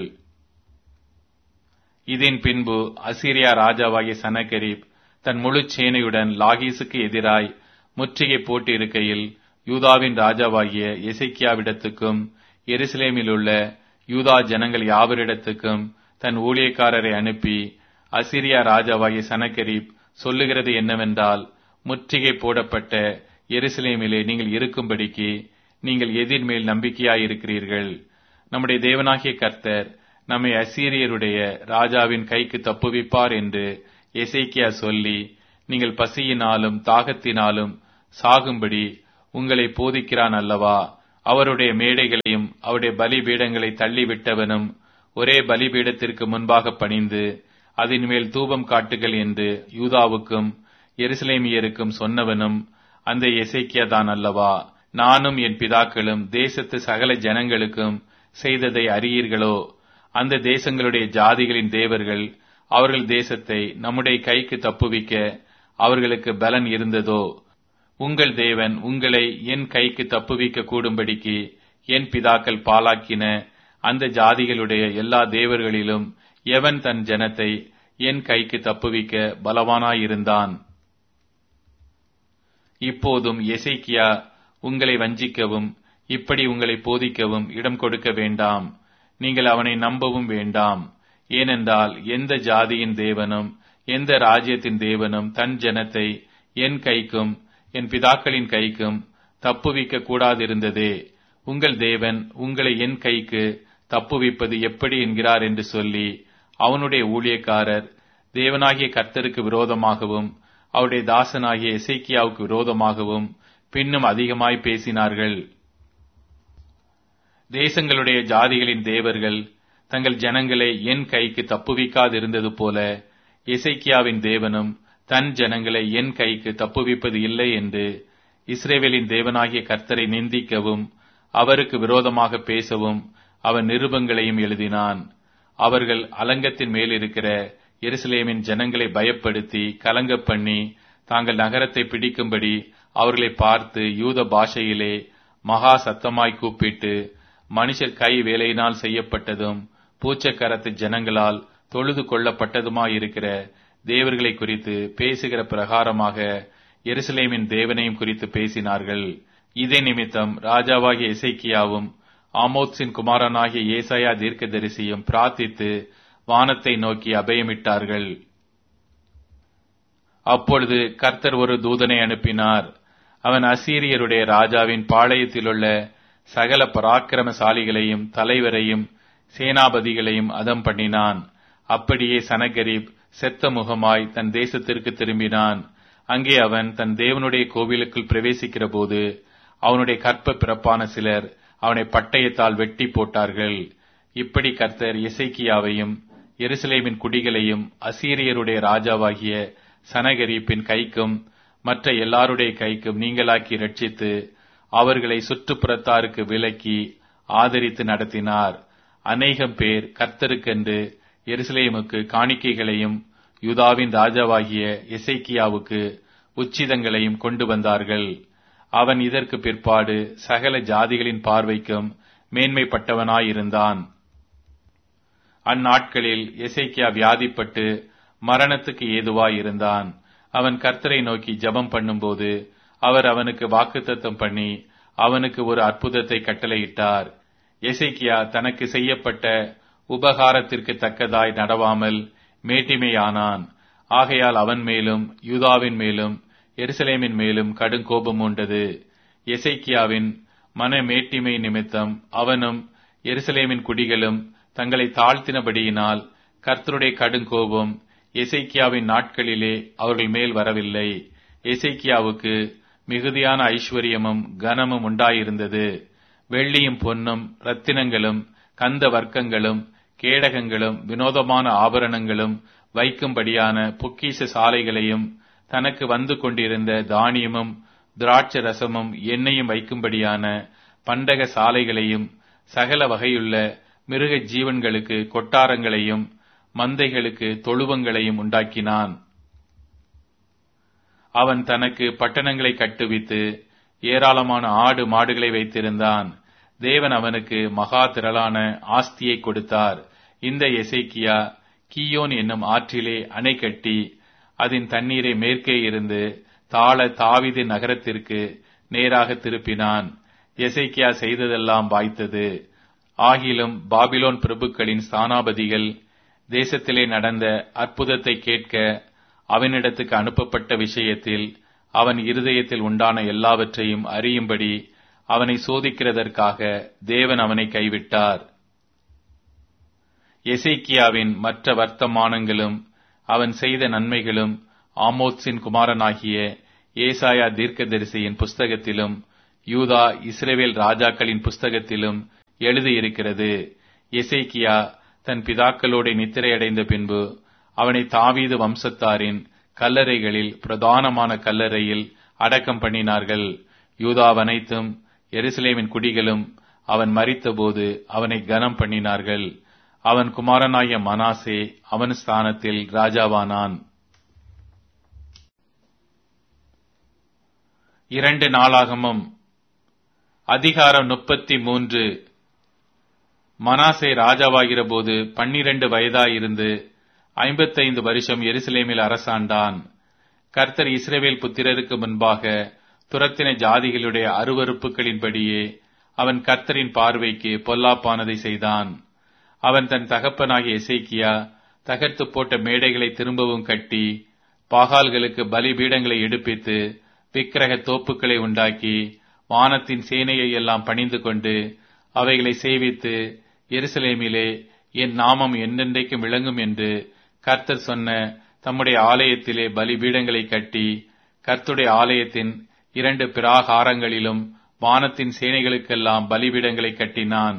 இதன் பின்பு அசீரியா ராஜாவாகிய சனகெரிப் தன் முழு சேனையுடன் லாகீசுக்கு எதிராய் முற்றுகை போட்டு இருக்கையில் யூதாவின் ராஜாவாகிய எசேக்கியாவிடத்துக்கும் எருசலேமில் உள்ள யூதா ஜனங்கள் யாவரிடத்துக்கும் தன் ஊழியக்காரரை அனுப்பி, அசீரியா ராஜாவாகிய சனகெரிப் சொல்லுகிறது என்னவென்றால், முற்றுகை போடப்பட்ட எருசலேமிலே நீங்கள் இருக்கும்படிக்கு நீங்கள் எதிர்மேல் நம்பிக்கையாயிருக்கிறீர்கள். நம்முடைய தேவனாகிய கர்த்தர் நம்மை அசீரியருடைய ராஜாவின் கைக்கு தப்புவிப்பார் என்று எசேக்கியா சொல்லி, நீங்கள் பசியினாலும் தாகத்தினாலும் சாகும்படி உங்களை போதிக்கிறான் அல்லவா? அவருடைய மேடைகளையும் அவருடைய பலிபீடங்களை தள்ளிவிட்டவனும் ஒரே பலிபீடத்திற்கு முன்பாக பணிந்து அதன் மேல் தூபம் காட்டுகள் என்று யூதாவுக்கும் எருசலேமியருக்கும் சொன்னவனும் அந்த எசேக்கியா தான் அல்லவா? நானும் என் பிதாக்களும் தேசத்து சகல ஜனங்களுக்கும் செய்ததை அறியீர்களோ? அந்த தேசங்களுடைய ஜாதிகளின் தேவர்கள் அவர்கள் தேசத்தை நம்முடைய கைக்கு தப்புவிக்க அவர்களுக்கு பலன் இருந்ததோ? உங்கள் தேவன் உங்களை என் கைக்கு தப்புவிக்க கூடும்படிக்கு என் பிதாக்கள் பாலாக்கின அந்த ஜாதிகளுடைய எல்லா தேவர்களிலும் எவன் தன் ஜனத்தை என் கைக்கு தப்புவிக்க பலவானாயிருந்தான்? இப்போதும் எசேக்கியா உங்களை வஞ்சிக்கவும் இப்படி உங்களை போதிக்கவும் இடம் கொடுக்க வேண்டாம். நீங்கள் அவனை நம்பவும் வேண்டாம். ஏனென்றால் எந்த ஜாதியின் தேவனும் எந்த ராஜ்யத்தின் தேவனும் தன் ஜனத்தை என் கைக்கும் என் பிதாக்களின் கைக்கும் தப்புவிக்க கூடாதிருந்ததே. உங்கள் தேவன் உங்களை என் கைக்கு தப்புவிப்பது எப்படி என்கிறார் என்று சொல்லி அவனுடைய ஊழியக்காரர் தேவனாகிய கர்த்தருக்கு விரோதமாகவும் அவருடைய தாசனாகிய எசேக்கியாவுக்கு விரோதமாகவும் பின்னும் அதிகமாய் பேசினார்கள். தேசங்களுடைய ஜாதிகளின் தேவர்கள் தங்கள் ஜனங்களை என் கைக்கு தப்புவிக்காதிருந்தது போல எசேக்கியாவின் தேவனும் தன் ஜனங்களை என் கைக்கு தப்புவிப்பது இல்லை என்று இஸ்ரவேலின் தேவனாகிய கர்த்தரை நிந்திக்கவும் அவருக்கு விரோதமாக பேசவும் அவன் நிருபங்களையும் எழுதினான். அவர்கள் அலங்கத்தின் மேல் இருக்கிற எருசலேமின் ஜனங்களை பயப்படுத்தி கலங்க பண்ணி தாங்கள் நகரத்தை பிடிக்கும்படி அவர்களை பார்த்து யூத பாஷையிலே மகா சத்தமாய் கூப்பிட்டு மனுஷர் கை வேலையினால் செய்யப்பட்டதும் பூச்சக்கரத்து ஜனங்களால் தொழுது கொள்ளப்பட்டதுமாயிருக்கிற தேவர்களை குறித்து பேசுகிற பிரகாரமாக எருசலேமின் தேவனையும் குறித்து பேசினார்கள். இதே நிமித்தம் ராஜாவாகிய எசேக்கியாவும் ஆமோத்சின் குமாரனாகிய ஏசாயா தீர்க்கதரிசியும் பிரார்த்தித்து வானத்தை நோக்கி அபயமிட்டார்கள். அப்பொழுது கர்த்தர் ஒரு தூதனை அனுப்பினார். அவன் அசீரியருடைய ராஜாவின் பாளையத்திலுள்ள சகல பராக்கிரமசாலிகளையும் தலைவரையும் சேனாபதிகளையும் அதம் பண்ணினான். அப்படியே சனகரிப் செத்த முகமாய் தன் தேசத்திற்கு திரும்பினான். அங்கே அவன் தன் தேவனுடைய கோவிலுக்குள் பிரவேசிக்கிற போது அவனுடைய கற்ப பிறப்பான சிலர் அவனை பட்டயத்தால் வெட்டி போட்டார்கள். இப்படி கர்த்தர் எசேக்கியாவையும் எருசலேமின் குடிகளையும் அசீரியருடைய ராஜாவாகிய சனகரிப்பின் கைக்கும் மற்ற எல்லாருடைய கைக்கும் நீங்களாக்கி ரட்சித்து அவர்களை சுற்றுப்புறத்தாருக்கு விலக்கி ஆதரித்து நடத்தினார். அநேகம் பேர் கர்த்தருக்கென்று எருசலேமுக்கு காணிக்கைகளையும் யூதாவின் ராஜாவாகிய எசேக்கியாவுக்கு உச்சிதங்களையும் கொண்டு வந்தார்கள். அவன் இதற்கு பிற்பாடு சகல ஜாதிகளின் பார்வைக்கும் மேன்மைப்பட்டவனாயிருந்தான். அந்நாட்களில் எசேக்கியா வியாதிப்பட்டு மரணத்துக்கு ஏதுவாயிருந்தான். அவன் கர்த்தரை நோக்கி ஜெபம் பண்ணும்போது அவர் அவனுக்கு வாக்குத்தத்தம் பண்ணி அவனுக்கு ஒரு அற்புதத்தை கட்டளையிட்டார். எசேக்கியா தனக்கு செய்யப்பட்ட உபகாரத்திற்கு தக்கதாய் நடவாமல் மேட்டிமையானான். ஆகையால் அவன் மேலும் யூதாவின் மேலும் எருசலேமின் மேலும் கடும் கோபம் உண்டது. எசேக்கியாவின் மன மேட்டிமை நிமித்தம் அவனும் எருசலேமின் குடிகளும் தங்களை தாழ்த்தினபடியினால் கர்த்தருடைய கடுங்கோபம் எசேக்கியாவின் நாட்களிலே அவர்கள் மேல் வரவில்லை. எசேக்கியாவுக்கு மிகுதியான ஐஸ்வர்யமும் கனமும் உண்டாயிருந்தது. வெள்ளியும் பொன்னும் இரத்தினங்களும் கந்த வர்க்கங்களும் கேடகங்களும் வினோதமான ஆபரணங்களும் வைக்கும்படியான பொக்கிஷ சாலைகளையும் தனக்கு வந்து கொண்டிருந்த தானியமும் திராட்சை ரசமும் எண்ணெயும் வைக்கும்படியான பண்டக சாலைகளையும் சகல வகையுள்ள மிருக ஜீவன்களுக்கு கொட்டாரங்களையும் மந்தைகளுக்கு தொழுவங்களையும் உண்டாக்கினான். அவன் தனக்கு பட்டணங்களை கட்டுவித்து ஏராளமான ஆடு மாடுகளை வைத்திருந்தான். தேவன் அவனுக்கு மகா திரளான ஆஸ்தியை கொடுத்தார். இந்த எசேக்கியா கீயோன் என்னும் ஆற்றிலே அணை கட்டி அதன் தண்ணீரை மேற்கே இருந்து தாழ தாவீது நகரத்திற்கு நேராக திருப்பினான். எசேக்கியா செய்ததெல்லாம் வாய்த்தது. ஆகிலும் பாபிலோன் பிரபுக்களின் ஸ்தானாபதிகள் தேசத்திலே நடந்த அற்புதத்தை கேட்க அவனிடத்துக்கு அனுப்பப்பட்ட விஷயத்தில் அவன் இருதயத்தில் உண்டான எல்லாவற்றையும் அறியும்படி அவனை சோதிக்கிறதற்காக தேவன் அவனை கைவிட்டார். எசேக்கியாவின் மற்ற வர்த்தமானங்களும் அவன் செய்த நன்மைகளும் ஆமோத்சின் குமாரனாகிய ஏசாயா தீர்க்கதரிசியின் புஸ்தகத்திலும் யூதா இஸ்ரவேல் ராஜாக்களின் புஸ்தகத்திலும் எழுதியிருக்கிறது. எசேக்கியா தன் பிதாக்களோடு நித்திரையடைந்த பின்பு அவனை தாவீது வம்சத்தாரின் கல்லறைகளில் பிரதானமான கல்லறையில் அடக்கம் பண்ணினார்கள். யூதாவனைத்தும் எருசலேமின் குடிகளும் அவன் மரித்தபோது அவனை கனம் பண்ணினார்கள். அவன் குமாரனாகிய மனாசே அவன் ஸ்தானத்தில் ராஜாவானான். இரண்டு நாளாகமம் அதிகாரம் முப்பத்தி மூன்று. மனாசே ராஜாவாகிற போது பன்னிரண்டு வயதாயிருந்து ஐம்பத்தைந்து வருஷம் எருசலேமில் அரசாண்டான். கர்த்தர் இஸ்ரவேல் புத்திரருக்கு முன்பாக துரத்தின ஜாதிகளுடைய அருவருப்புகளின்படியே அவன் கர்த்தரின் பார்வைக்கு பொல்லாப்பானதை செய்தான். அவன் தன் தகப்பனாகிய எசேக்கியா தகர்த்து போட்ட மேடைகளை திரும்பவும் கட்டி பாகால்களுக்கு பலிபீடங்களை எடுப்பித்து விக்கிரக தோப்புக்களை உண்டாக்கி வானத்தின் சேனையை எல்லாம் பணிந்து கொண்டு அவைகளை சேவித்து எருசலேமிலே என் நாமம் என்னென்றைக்கும் விளங்கும் என்று கர்த்தர் சொன்ன தம்முடைய ஆலயத்திலே பலிபீடங்களை கட்டி கர்த்தருடைய ஆலயத்தின் இரண்டு பிராகாரங்களிலும் வானத்தின் சேனைகளுக்கெல்லாம் பலிபீடங்களை கட்டினான்.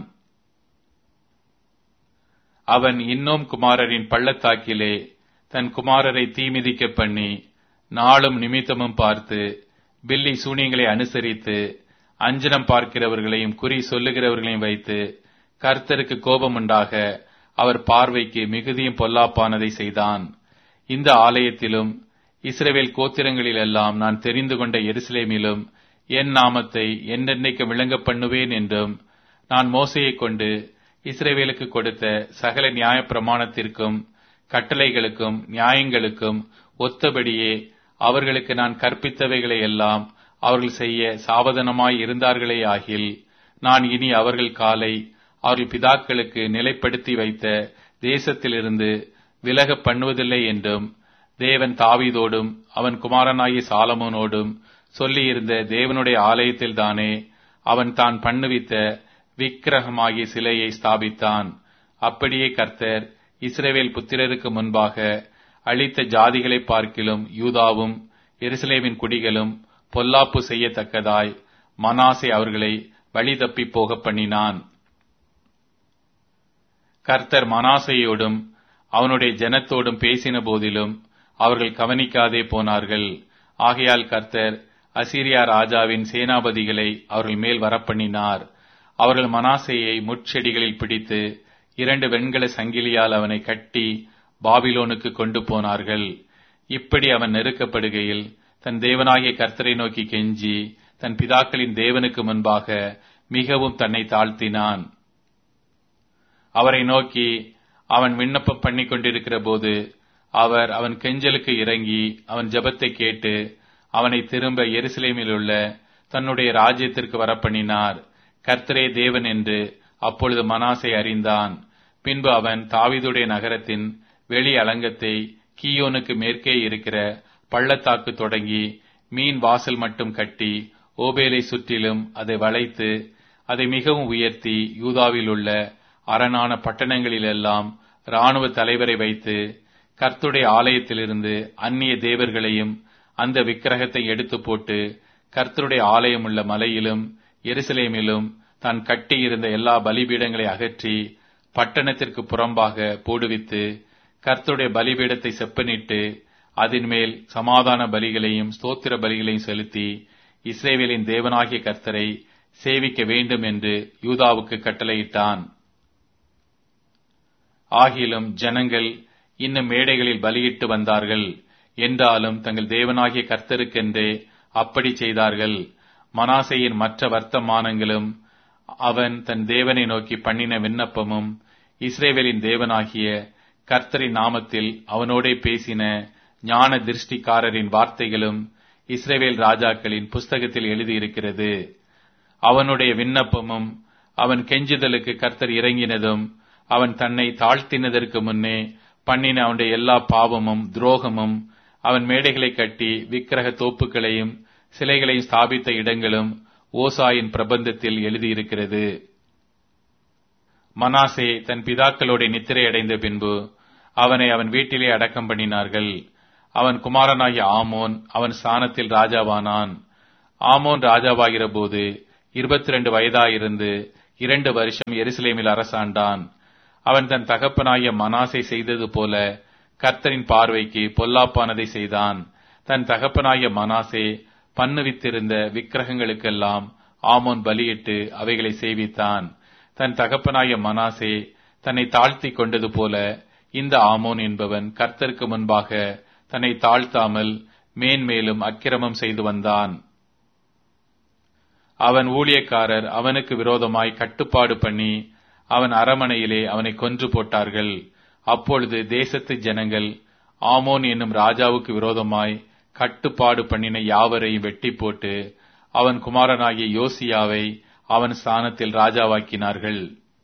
அவன் இன்னும் குமாரரின் பள்ளத்தாக்கிலே தன் குமாரரை தீமிதிக்க பண்ணி நாளும் நிமித்தமும் பார்த்து பில்லி சூனியங்களை அனுசரித்து அஞ்சனம் பார்க்கிறவர்களையும் குறி சொல்லுகிறவர்களையும் வைத்து கர்த்தருக்கு கோபமுண்டாக அவர் பார்வைக்கு மிகுதியும் பொல்லாப்பானதை செய்தான். இந்த ஆலயத்திலும் இஸ்ரவேல் கோத்திரங்களிலெல்லாம் நான் தெரிந்து கொண்ட எருசலேமிலும் என் நாமத்தை என்னென்னைக்கு விளங்க பண்ணுவேன் என்றும் நான் மோசையைக் கொண்டு இஸ்ரவேலுக்கு கொடுத்த சகல நியாய பிரமாணத்திற்கும் கட்டளைகளுக்கும் நியாயங்களுக்கும் ஒத்தபடியே அவர்களுக்கு நான் கற்பித்தவைகளை எல்லாம் அவர்கள் செய்ய சாவதானமாய் இருந்தார்களே ஆகில் நான் இனி அவர்கள் காலை அவர்கள் பிதாக்களுக்கு நிலைப்படுத்தி வைத்த தேசத்திலிருந்து விலக பண்ணுவதில்லை என்றும் தேவன் தாவீதோடும் அவன் குமாரனாகிய சாலமோனோடும் சொல்லியிருந்த தேவனுடைய ஆலயத்தில் தானே அவன் தான் பண்ணுவித்த விக்கிரகமாகிய சிலையை ஸ்தாபித்தான். அப்படியே கர்த்தர் இஸ்ரவேல் புத்திரருக்கு முன்பாக அழித்த ஜாதிகளை பார்க்கிலும் யூதாவும் எருசலேமின் குடிகளும் பொல்லாப்பு செய்யத்தக்கதாய் மனாசே அவர்களை வழி தப்பி போக பண்ணினான். கர்த்தர் மனாசேயோடும் அவனுடைய ஜனத்தோடும் பேசின போதிலும் அவர்கள் கவனிக்காதே போனார்கள். ஆகையால் கர்த்தர் அசீரியா ராஜாவின் சேனாபதிகளை அவர்கள் மேல் வரப்பண்ணினார். அவர்கள் மனாசேயை முட்செடிகளில் பிடித்து இரண்டு வெண்கல சங்கிலியால் அவனை கட்டி பாபிலோனுக்கு கொண்டு போனார்கள். இப்படி அவன் நெருக்கப்படுகையில் தன் தேவனாகிய கர்த்தரை நோக்கி கெஞ்சி தன் பிதாக்களின் தேவனுக்கு முன்பாக மிகவும் தன்னை தாழ்த்தினான். அவரை நோக்கி அவன் விண்ணப்பம் பண்ணி கொண்டிருக்கிற போது அவர் அவன் கெஞ்சலுக்கு இறங்கி அவன் ஜெபத்தை கேட்டு அவனை திரும்ப எருசலேமில் உள்ள தன்னுடைய ராஜ்யத்திற்கு வரப்பண்ணினார். கர்த்தரே தேவன் என்று அப்பொழுது மனாசே அறிந்தான். பின்பு அவன் தாவீதுடைய நகரத்தின் வெளி அலங்கத்தை கீயோனுக்கு மேற்கே இருக்கிற பள்ளத்தாக்கு தொடங்கி மீன் வாசல் மட்டும் கட்டி ஓபேலை சுற்றிலும் அதை வளைத்து அதை மிகவும் உயர்த்தி யூதாவில் உள்ள அரணான பட்டணங்களிலெல்லாம் இராணுவ தலைவரை வைத்து கர்த்தருடைய ஆலயத்திலிருந்து அந்நிய தேவர்களையும் அந்த விக்கிரகத்தை எடுத்து போட்டு கர்த்தருடைய ஆலயம் உள்ள மலையிலும் எருசலேமிலும் தான் கட்டியிருந்த எல்லா பலிபீடங்களை அகற்றி பட்டணத்திற்கு புறம்பாக போடுவித்து கர்த்தருடைய பலிபீடத்தை செப்பனிட்டு அதன் மேல் சமாதான பலிகளையும் ஸ்தோத்திர பலிகளையும் செலுத்தி இஸ்ரவேலின் தேவனாகிய கர்த்தரை சேவிக்க வேண்டும் என்று யூதாவுக்கு கட்டளையிட்டான். ஆகிலும் ஜனங்கள் இன்னும் மேடைகளில் பலியிட்டு வந்தார்கள் என்றாலும் தங்கள் தேவனாகிய கர்த்தருக்கென்றே அப்படி செய்தார்கள். மனாசேயின் மற்ற வர்த்தமானங்களும் அவன் தன் தேவனை நோக்கி பண்ணின விண்ணப்பமும் இஸ்ரவேலின் தேவனாகிய கர்த்தரின் நாமத்தில் அவனோடே பேசின ஞான திருஷ்டிக்காரரின் வார்த்தைகளும் இஸ்ரவேல் ராஜாக்களின் புஸ்தகத்தில் எழுதியிருக்கிறது. அவனுடைய விண்ணப்பமும் அவன் கெஞ்சுதலுக்கு கர்த்தர் இறங்கினதும் அவன் தன்னை தாழ்த்தினதற்கு முன்னே பண்ணின அவனுடைய எல்லா பாவமும் துரோகமும் அவன் மேடைகளை கட்டி விக்கிரக தோப்புகளையும் சிலைகளையும் ஸ்தாபித்த இடங்களும் ஓசாயின் பிரபந்தத்தில் எழுதியிருக்கிறது. மனாசே தன் பிதாக்களோட நித்திரை அடைந்த பின்பு அவனை அவன் வீட்டிலே அடக்கம் பண்ணினார்கள். அவன் குமாரனாகிய ஆமோன் அவன் ஸ்தானத்தில் ராஜாவானான். ஆமோன் ராஜாவாகிற போது இருபத்தி இரண்டு வயதாயிருந்து இரண்டு வருஷம் எருசலேமில் அரசாண்டான். அவன் தன் தகப்பனாகிய மனாசே செய்தது போல கர்த்தரின் பார்வைக்கு பொல்லாப்பானதை செய்தான். தன் தகப்பனாகிய மனாசே பண்ணுவித்திருந்த விக்கிரகங்களுக்கெல்லாம் ஆமோன் பலியிட்டு அவைகளை சேவித்தான். தன் தகப்பனாகிய மனாசே தன்னை தாழ்த்தி கொண்டது போல இந்த ஆமோன் என்பவன் கர்த்தருக்கு முன்பாக தன்னை தாழ்த்தாமல் மேன்மேலும் அக்கிரமம் செய்து வந்தான். அவன் ஊழியக்காரர் அவனுக்கு விரோதமாய் கட்டுப்பாடு பண்ணி அவன் அரமனையிலே அவனை கொன்று போட்டார்கள். அப்பொழுது தேசத்து ஜனங்கள் ஆமோன் என்னும் ராஜாவுக்கு விரோதமாய் கட்டுப்பாடு பண்ணின யாவரையும் வெட்டி போட்டு அவன் குமாரனாகிய யோசியாவை அவன் ஸ்தானத்தில் ராஜாவாக்கினார்கள்.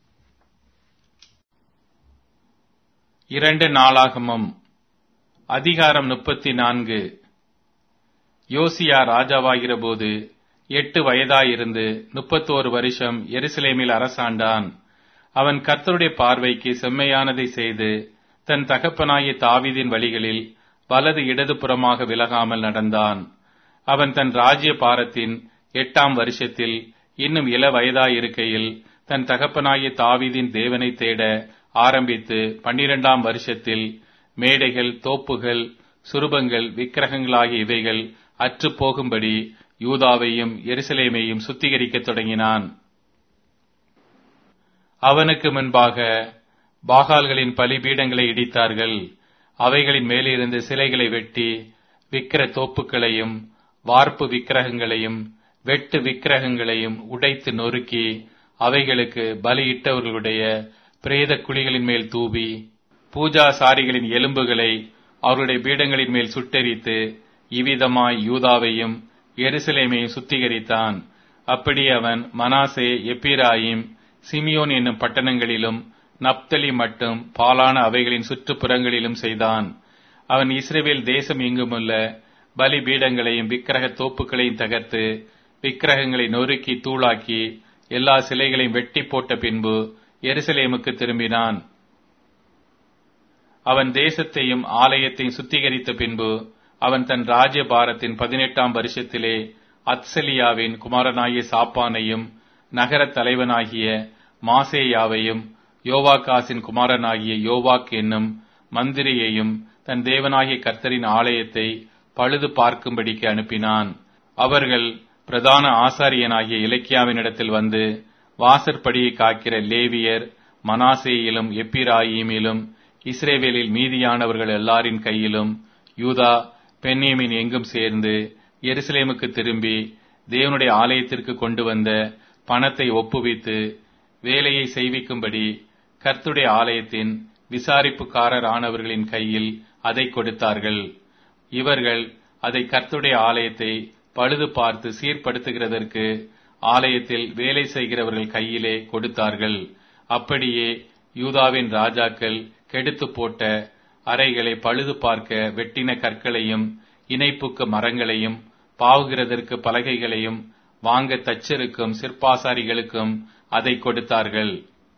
இரண்டு நாளாகமம் அதிகாரம் முப்பத்தி நான்கு. யோசியா ராஜாவாகிற போது எட்டு வயதாயிருந்து முப்பத்தோரு வருஷம் எருசலேமில் அரசாண்டான். அவன் கர்த்தருடைய பார்வைக்கு செம்மையானதை செய்து தன் தகப்பனாகிய தாவீதின் வழிகளில் வலது இடது புறமாக விலகாமல் நடந்தான். அவன் தன் ராஜ்ய பாரத்தின் எட்டாம் வருஷத்தில் இன்னும் இள வயதாயிருக்கையில் தன் தகப்பனாகிய தாவீதின் தேவனை தேட ஆரம்பித்து பன்னிரண்டாம் வருஷத்தில் மேடைகள், தோப்புகள், சுரூபங்கள், விக்கிரகங்களாகிய இவைகள் அற்று போகும்படி யூதாவையும் எருசலேமையும் சுத்திகரிக்கத் தொடங்கினான். அவனுக்கு முன்பாக பாகால்களின் பலிபீடங்களை இடித்தார்கள். அவைகளின் மேலிருந்து சிலைகளை வெட்டி விக்கிர தோப்புகளையும் வார்ப்பு விக்கிரகங்களையும் வெட்டு விக்கிரகங்களையும் உடைத்து நொறுக்கி அவைகளுக்கு பலியிட்டவர்களுடைய பிரேத குழிகளின் மேல் தூவி பூஜாசாரிகளின் எலும்புகளை அவர்களுடைய பீடங்களின் மேல் சுட்டெரித்து இவ்விதமாய் யூதாவையும் எருசலேமையும் சுத்திகரித்தான். அப்படி அவன் மனாசே, எப்பிராயிம், சிமியோன் என்னும் பட்டணங்களிலும் நப்தலி மட்டும் பாலான அவைகளின் சுற்றுப்புறங்களிலும் செய்தான். அவன் இஸ்ரவேல் தேசம் எங்குமுள்ள பலி பீடங்களையும் விக்கிரக தோப்புகளையும் தகர்த்து விக்கிரகங்களை நொறுக்கி தூளாக்கி எல்லா சிலைகளையும் வெட்டி போட்ட பின்பு எருசலேமுக்கு திரும்பினான். அவன் தேசத்தையும் ஆலயத்தையும் சுத்திகரித்த பின்பு அவன் தன் ராஜ்ய பாரத்தின் பதினெட்டாம் வருஷத்திலே அத்சலியாவின் குமாரனாகிய சாப்பானையும் நகர தலைவனாகிய மாசேயாவையும் யோவாகாசின் குமாரனாகிய யோவாக் என்னும் மந்திரியையும் தன் தேவனாகிய கர்த்தரின் ஆலயத்தை பழுது பார்க்கும்படிக்கு அனுப்பினான். அவர்கள் பிரதான ஆசாரியனாகிய இலக்கியாவினிடத்தில் வந்து வாசற்படியை காக்கிற லேவியர் மனாசேயிலும் எப்பிராயிமிலும் இஸ்ரேவேலில் மீதியானவர்கள் எல்லாரின் கையிலும் யூதா பென்யமீன் எங்கும் சேர்ந்து எருசலேமுக்கு திரும்பி தேவனுடைய ஆலயத்திற்கு கொண்டு வந்த பணத்தை ஒப்புவித்து வேலையை செய்விக்கும்படி கர்த்தருடைய ஆலயத்தின் விசாரிப்புக்காரர் ஆனவர்களின் கையில் அதை கொடுத்தார்கள். இவர்கள் அதை கர்த்தருடைய ஆலயத்தை பழுது பார்த்து சீர்படுத்துகிறதற்கு ஆலயத்தில் வேலை செய்கிறவர்கள் கையிலே கொடுத்தார்கள். அப்படியே யூதாவின் ராஜாக்கள் கெடுத்து போட்ட அறைகளை பழுது பார்க்க வெட்டின கற்களையும் இணைப்புக்கு மரங்களையும் பாவுகிறதற்கு பலகைகளையும் வாங்க தச்சருக்கும் சிற்பாசாரிகளுக்கும் அதை கொடுத்தார்கள்.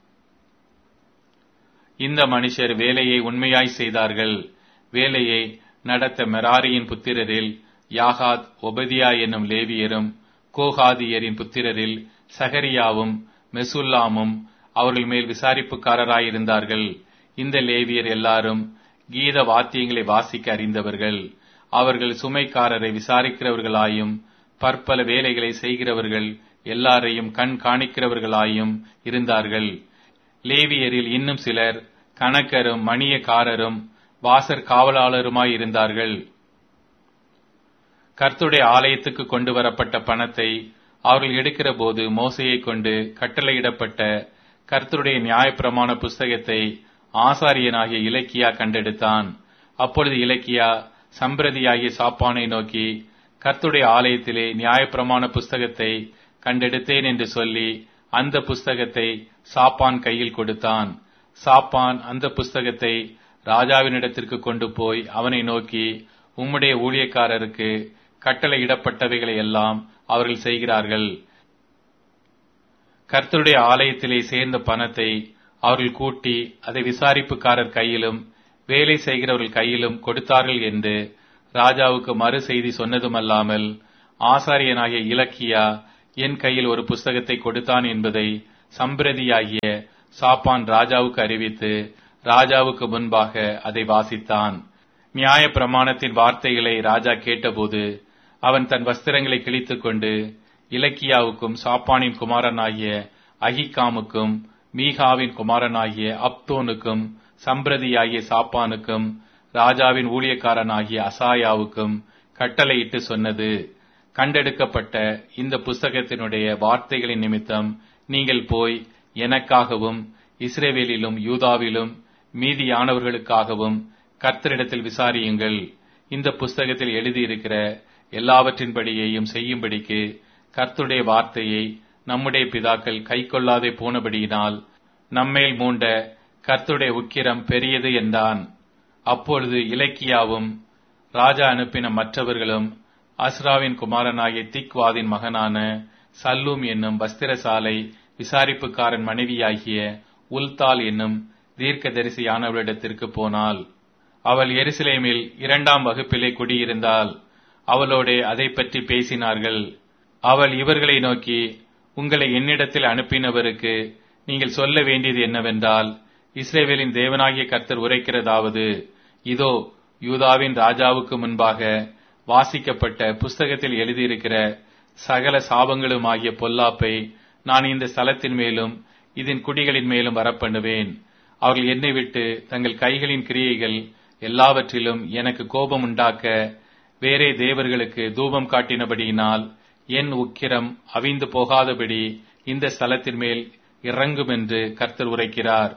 இந்த மனுஷர் வேலையை உண்மையாய் செய்தார்கள். வேலையை நடத்த மெராரியின் புத்திரரில் யாகாத், ஒபதியா என்னும் லேவியரும் கோகாதியரின் புத்திரரில் சகரியாவும் மெசுல்லாமும் அவர்கள் மேல் விசாரிப்புக்காரராயிருந்தார்கள். இந்த லேவியர் எல்லாரும் கீத வாத்தியங்களை வாசிக்க அறிந்தவர்கள். அவர்கள் சுமைக்காரரை விசாரிக்கிறவர்களாயும் பற்பல வேலைகளை செய்கிறவர்கள் எல்லாரையும் கண் காணிக்கிறவர்களாயும் இருந்தார்கள். லேவியரில் இன்னும் சிலர் கணக்கரும் மணியக்காரரும் வாசற் காவலாளருமாயிருந்தார்கள். கர்த்தருடைய ஆலயத்துக்கு கொண்டு வரப்பட்ட பணத்தை அவர்கள் எடுக்கிற போது மோசையை கொண்டு கட்டளையிடப்பட்ட கர்த்தருடைய நியாயப்பிரமாண புஸ்தகத்தை ஆசாரியனாகிய இலக்கியா கண்டெடுத்தான். அப்பொழுது இலக்கியா சம்பிரதியாகிய சாப்பானை நோக்கி, கர்த்தருடைய ஆலயத்திலே நியாயப்பிரமாண புஸ்தகத்தை கண்டெடுத்தேன் என்று சொல்லி அந்த புஸ்தகத்தை சாப்பான் கையில் கொடுத்தான். சாப்பான் அந்த புஸ்தகத்தை ராஜாவினிடத்திற்கு கொண்டு போய் அவனை நோக்கி, உம்முடைய ஊழியக்காரருக்கு கட்டளையிடப்பட்டவைகளை எல்லாம் அவர்கள் செய்கிறார்கள். கர்த்தருடைய ஆலயத்திலே சேர்ந்த பணத்தை அவர்கள் கூட்டி அதை விசாரிப்புக்காரர் கையிலும் வேலை செய்கிறவர்கள் கையிலும் கொடுத்தார்கள் என்று ராஜாவுக்கு மறு செய்தி சொன்னதுமல்லாமல் ஆசாரியனாகிய இலக்கியா என் கையில் ஒரு புஸ்தகத்தை கொடுத்தான் என்பதை சம்பிரதியாகிய சாப்பான் ராஜாவுக்கு அறிவித்து ராஜாவுக்கு முன்பாக அதை வாசித்தான். நியாய பிரமாணத்தின் வார்த்தைகளை ராஜா கேட்டபோது அவன் தன் வஸ்திரங்களை கிழித்துக் கொண்டு இலக்கியாவுக்கும் சாப்பானின் குமாரனாகிய அகிகாமுக்கும் மீகாவின் குமாரனாகிய அப்தோனுக்கும் சம்பிரதியாகிய சாப்பானுக்கும் ராஜாவின் ஊழியக்காரனாகிய அசாயாவுக்கும் கட்டளையிட்டு சொன்னது, கண்டெடுக்கப்பட்ட இந்த புஸ்தகத்தினுடைய வார்த்தைகளின் நிமித்தம் நீங்கள் போய் எனக்காகவும் இஸ்ரவேலிலும் யூதாவிலும் மீதியானவர்களுக்காகவும் கர்த்தரிடத்தில் விசாரியுங்கள். இந்த புஸ்தகத்தில் எழுதியிருக்கிற எல்லாவற்றின்படியையும் செய்யும்படிக்கு கர்த்தருடைய வார்த்தையை நம்முடைய பிதாக்கள் கைக்கொள்ளாதே போனபடியினால் நம்மேல் மூண்ட கர்த்தருடைய உக்கிரம் பெரியது என்றான். அப்பொழுது இலக்கியாவும் ராஜா அனுப்பின மற்றவர்களும் அஸ்ராவின் குமாரனாகிய திக்வாதின் மகனான சல்லூம் என்னும் வஸ்திரசாலை விசாரிப்புக்காரன் மனைவியாகிய உல்தால் என்னும் தீர்க்கதரிசியானவளிடத்திற்கு போனாள். அவள் எருசலேமில் இரண்டாம் வகுப்பிலே குடியிருந்தாள். அவளோடே அதை பற்றி பேசினார்கள். அவள் இவர்களை நோக்கி, உங்களை என்னிடத்தில் அனுப்பினவருக்கு நீங்கள் சொல்ல வேண்டியது என்னவென்றால், இஸ்ரவேலின் தேவனாகிய கர்த்தர் உரைக்கிறதாவது, இதோ யூதாவின் ராஜாவுக்கு முன்பாக வாசிக்கப்பட்ட புஸ்தகத்தில் எழுதியிருக்கிற சகல சாபங்களுமாகிய பொல்லாப்பை நான் இந்த ஸ்தலத்தின் மேலும் இதன் குடிகளின் மேலும் வரப்பண்ணுவேன். அவர்கள் என்னை விட்டு தங்கள் கைகளின் கிரியைகள் எல்லாவற்றிலும் எனக்கு கோபம் உண்டாக்க வேறே தேவர்களுக்கு தூபம் காட்டினபடியினால் என் உக்கிரம் அவிந்து போகாதபடி இந்த ஸ்தலத்தின் மேல் இறங்கும் என்று கர்த்தர் உரைக்கிறார்.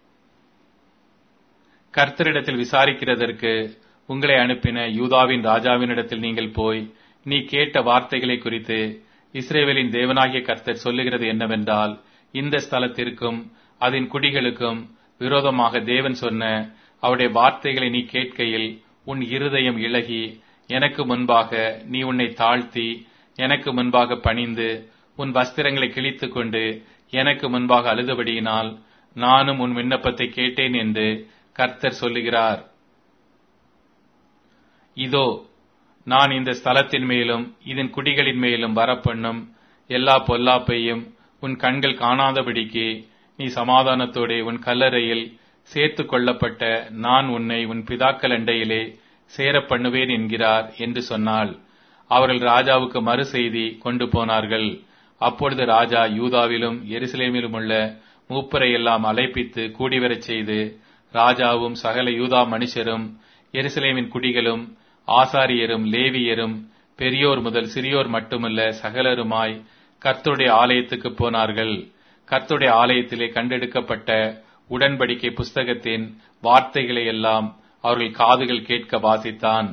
கர்த்தரிடத்தில் விசாரிக்கிறதற்கு உங்களை அனுப்பின யூதாவின் ராஜாவினிடத்தில் நீங்கள் போய், நீ கேட்ட வார்த்தைகளை குறித்து இஸ்ரவேலின் தேவனாகிய கர்த்தர் சொல்லுகிறது என்னவென்றால், இந்த ஸ்தலத்திற்கும் அதன் குடிகளுக்கும் விரோதமாக தேவன் சொன்ன அவருடைய வார்த்தைகளை நீ கேட்கையில் உன் இருதயம் இளகி எனக்கு முன்பாக நீ உன்னை தாழ்த்தி எனக்கு முன்பாக பணிந்து உன் வஸ்திரங்களை கிழித்துக் கொண்டு எனக்கு முன்பாக அழுதபடியினால் நானும் உன் விண்ணப்பத்தை கேட்டேன் என்று கர்த்தர் சொல்லுகிறார். இதோ நான் இந்த ஸ்தலத்தின் மேலும் இதன் குடிகளின் மேலும் வரப்பண்ணும் எல்லா பொல்லாப்பையும் உன் கண்கள் காணாதபடிக்கு நீ சமாதானத்தோടെ உன் கல்லறையில் சேர்த்து கொள்ளப்பட்ட நான் உன்னை உன் பிதாக்கள் அண்டையிலே சேர பண்ணுவேன் என்கிறார் என்று சொன்னாள். அவர்கள் ராஜாவுக்கு மறு செய்தி கொண்டு போனார்கள். அப்பொழுது ராஜா யூதாவிலும் எருசலேமிலும் உள்ள மூப்பரை எல்லாம் அழைப்பித்து கூடிவரச் செய்து, ராஜாவும் சகல யூதா மனுஷரும் எருசலேமின் குடிகளும் ஆசாரியரும் லேவியரும் பெரியோர் முதல் சிறியோர் மட்டுமல்ல சகலருமாய் கர்த்தருடைய ஆலயத்துக்கு போனார்கள். கர்த்தருடைய ஆலயத்திலே கண்டெடுக்கப்பட்ட உடன்படிக்கை புஸ்தகத்தின் வார்த்தைகளை எல்லாம் அவர்கள் காதுகள் கேட்க வாசித்தான்.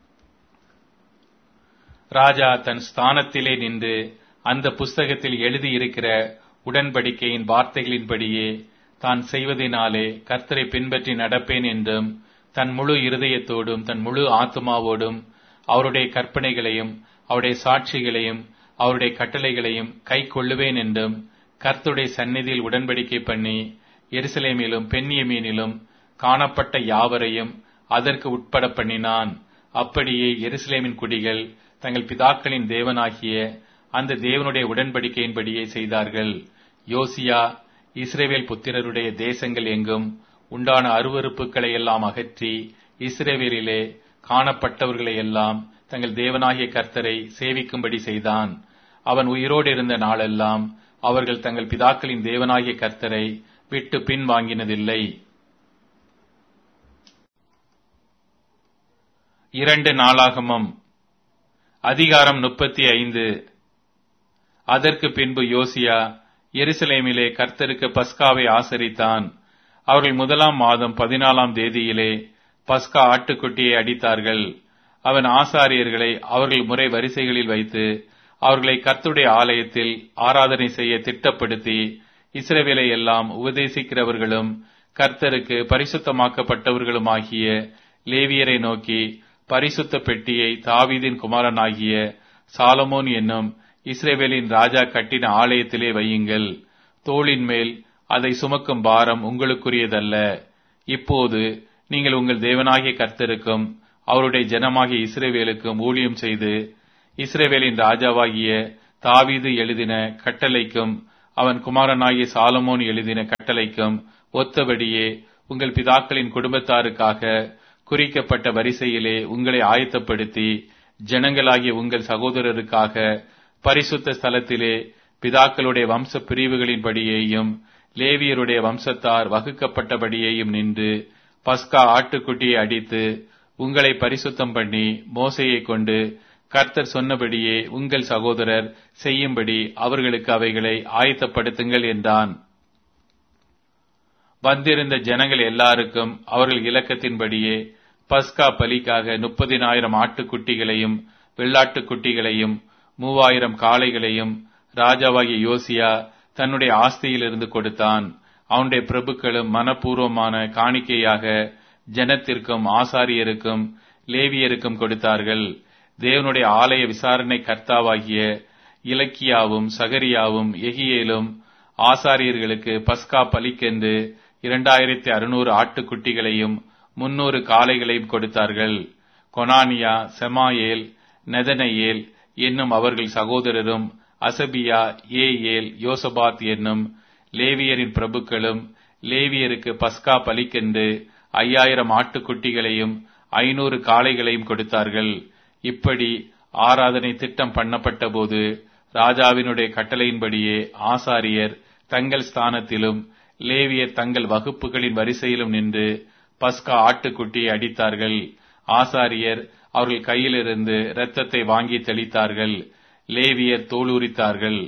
ராஜா தன் ஸ்தானத்திலே நின்று அந்த புஸ்தகத்தில் எழுதியிருக்கிற உடன்படிக்கையின் வார்த்தைகளின்படியே தான் செய்வதனாலே கர்த்தரை பின்பற்றி நடப்பேன் என்றும் தன் முழு இருதயத்தோடும் தன் முழு ஆத்துமாவோடும் அவருடைய கற்பனைகளையும் அவருடைய சாட்சிகளையும் அவருடைய கட்டளைகளையும் கை கொள்ளுவேன் என்றும் கர்த்தருடைய சந்நிதியில் உடன்படிக்கை பண்ணி எருசலேமிலும் பென்யமீனிலும் காணப்பட்ட யாவரையும் அதற்கு உட்பட பண்ணினான். அப்படியே எருசலேமின் குடிகள் தங்கள் பிதாக்களின் தேவனாகிய அந்த தேவனுடைய உடன்படிக்கையின்படியே செய்தார்கள். யோசியா இஸ்ரவேல் புத்திரருடைய தேசங்கள் எங்கும் உண்டான அருவருப்புகளை எல்லாம் அகற்றி இஸ்ரவேலிலே காணப்பட்டவர்களை எல்லாம் தங்கள் தேவனாகிய கர்த்தரை சேவிக்கும்படி செய்தான். அவன் உயிரோடு இருந்த நாளெல்லாம் அவர்கள் தங்கள் பிதாக்களின் தேவனாகிய கர்த்தரை விட்டு பின் வாங்கினதில்லை. இரண்டு நாளாகமம் அதிகாரம் முப்பத்தி ஐந்து. அதற்கு பின்பு யோசியா எருசலேமிலே கர்த்தருக்கு பஸ்காவை ஆசரித்தான். அவர்கள் முதலாம் மாதம் பதினாலாம் தேதியிலே பஸ்கா ஆட்டுக்குட்டியை அடித்தார்கள். அவன் ஆசாரியர்களை அவர்கள் முறை வரிசைகளில் வைத்து அவர்களை கர்த்தருடைய ஆலயத்தில் ஆராதனை செய்ய திட்டப்படுத்தி இஸ்ரவேலை எல்லாம் உபதேசிக்கிறவர்களும் கர்த்தருக்கு பரிசுத்தமாக்கப்பட்டவர்களுமாகிய லேவியரை நோக்கி, பரிசுத்த பெட்டியை தாவீதின் குமாரனாகிய சாலமோன் என்னும் இஸ்ரவேலின் ராஜா கட்டின ஆலயத்திலே வையுங்கள். தோளின் மேல் அதை சுமக்கும் பாரம் உங்களுக்குரியதல்ல. இப்போது நீங்கள் உங்கள் தேவனாகிய கர்த்தருக்கும் அவருடைய ஜனமாகிய இஸ்ரவேலுக்கும் ஊழியம் செய்து இஸ்ரவேலின் ராஜாவாகிய தாவீது எழுதின கட்டளைக்கும் அவன் குமாரனாகிய சாலமோன் எழுதின கட்டளைக்கும் ஒத்தபடியே உங்கள் பிதாக்களின் குடும்பத்தாருக்காக குறிக்கப்பட்ட வரிசையிலே உங்களை ஆயத்தப்படுத்தி ஜனங்களாகிய உங்கள் சகோதரருக்காக பரிசுத்த ஸ்தலத்திலே பிதாக்களுடைய வம்ச பிரிவுகளின்படியேயும் லேவியருடைய வம்சத்தார் வகுக்கப்பட்டபடியேயும் நின்று பஸ்கா ஆட்டுக்குட்டியை அடித்து உங்களை பரிசுத்தம் பண்ணி மோசையை கொண்டு கர்த்தர் சொன்னபடியே உங்கள் சகோதரர் செய்யும்படி அவர்களுக்கு அவைகளை ஆயத்தப்படுத்துங்கள் என்றான். வந்திருந்த ஜனங்கள் எல்லாருக்கும் அவர்கள் இலக்கத்தின்படியே பஸ்கா பலிக்காக முப்பதினாயிரம் ஆட்டுக்குட்டிகளையும் வெள்ளாட்டுக்குட்டிகளையும் மூவாயிரம் காளைகளையும் ராஜாவாகிய யோசியா தன்னுடைய ஆஸ்தியிலிருந்து கொடுத்தான். அவனுடைய பிரபுக்களும் மனப்பூர்வமான காணிக்கையாக ஜனத்திற்கும் ஆசாரியருக்கும் லேவியருக்கும் கொடுத்தார்கள். தேவனுடைய ஆலய விசாரணை கர்த்தாவாகிய இலக்கியாவும் சகரியாவும் எகியேலும் ஆசாரியர்களுக்கு பஸ்கா பலிக்கென்று இரண்டாயிரத்தி அறுநூறு ஆட்டுக்குட்டிகளையும் முன்னூறு காளைகளையும் கொடுத்தார்கள். கொனானியா, செமாயேல், நெதனையேல் என்னும் அவர்கள் சகோதரரும் அசபியா, ஏயேல், யோசபாத் என்னும் லேவியரின் பிரபுக்களும் லேவியருக்கு பஸ்கா பலிக்கென்று ஐயாயிரம் ஆட்டுக்குட்டிகளையும் ஐநூறு காளைகளையும் கொடுத்தார்கள். இப்படி ஆராதனை திட்டம் பண்ணப்பட்ட போது ராஜாவினுடைய கட்டளையின்படியே ஆசாரியர் தங்கள் ஸ்தானத்திலும் லேவியர் தங்கள் வகுப்புகளின் வரிசையிலும் நின்று பஸ்கா ஆட்டுக்குட்டியை அடித்தார்கள். ஆசாரியர் அவர்கள் கையிலிருந்து இரத்தத்தை வாங்கி தெளித்தார்கள். லேவியர் தோலுரித்தார்கள்.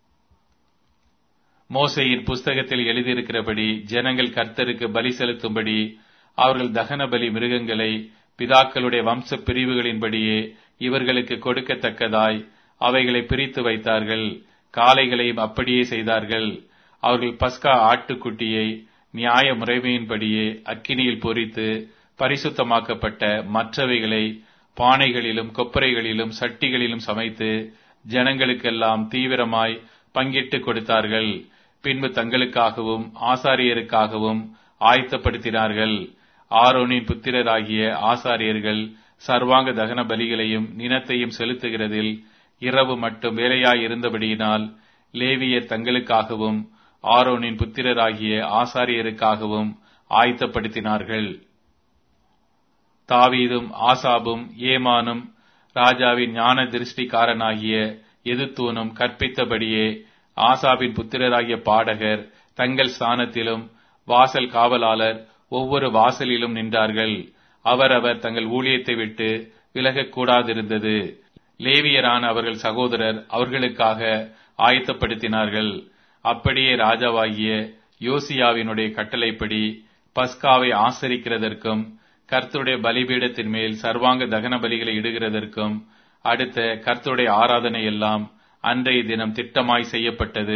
மோசேயின் புஸ்தகத்தில் எழுதியிருக்கிறபடி ஜனங்கள் கர்த்தருக்கு பலி செலுத்தும்படி அவர்கள் தகன பலி மிருகங்களை பிதாக்களுடைய வம்ச பிரிவுகளின்படியே இவர்களுக்கு கொடுக்கத்தக்கதாய் அவைகளை பிரித்து வைத்தார்கள். காளைகளையும் அப்படியே செய்தார்கள். அவர்கள் பஸ்கா ஆட்டுக்குட்டியை நியாய முறைமையின்படியே அக்கினியில் பொரித்து பரிசுத்தமாக்கப்பட்ட மற்றவைகளை பானைகளிலும் கொப்பரைகளிலும் சட்டிகளிலும் சமைத்து ஜனங்களுக்கெல்லாம் தீவிரமாய் பங்கிட்டு கொடுத்தார்கள். பின்பு தங்களுக்காகவும் ஆசாரியருக்காகவும் ஆயத்தப்படுத்தினார்கள். ஆரோனின் புத்திரராகிய ஆசாரியர்கள் சர்வாங்க தகன பலிகளையும் நினத்தையும் செலுத்துகிறதில் இரவு மட்டும் வேலையாயிருந்தபடியினால் லேவியர் தங்களுக்காகவும் ஆரோனின் புத்திரராகிய ஆசாரியருக்காகவும் ஆயத்தப்படுத்தினார்கள். தாவீதும் ஆசாபும் ஏமானும் ராஜாவின் ஞான திருஷ்டிக்காரனாகிய எதுத்தூனும் கற்பித்தபடியே ஆசாபின் புத்திரராகிய பாடகர் தங்கள் ஸ்தானத்திலும் வாசல் காவலாளர் ஒவ்வொரு வாசலிலும் நின்றார்கள். அவரவர் தங்கள் ஊழியத்தை விட்டு விலகக்கூடாதிருந்தது. லேவியரான அவர்கள் சகோதரர் அவர்களுக்காக ஆயத்தப்படுத்தினார்கள். அப்படியே ராஜாவாகிய யோசியாவினுடைய கட்டளைப்படி பஸ்காவை ஆசரிக்கிறதற்கும் கர்த்தருடைய பலிபீடத்தின் மேல் சர்வாங்க தகன பலிகளை இடுகிறதற்கும் அடுத்த கர்த்தருடைய ஆராதனை எல்லாம் அன்றைய தினம் திட்டமாய் செய்யப்பட்டது.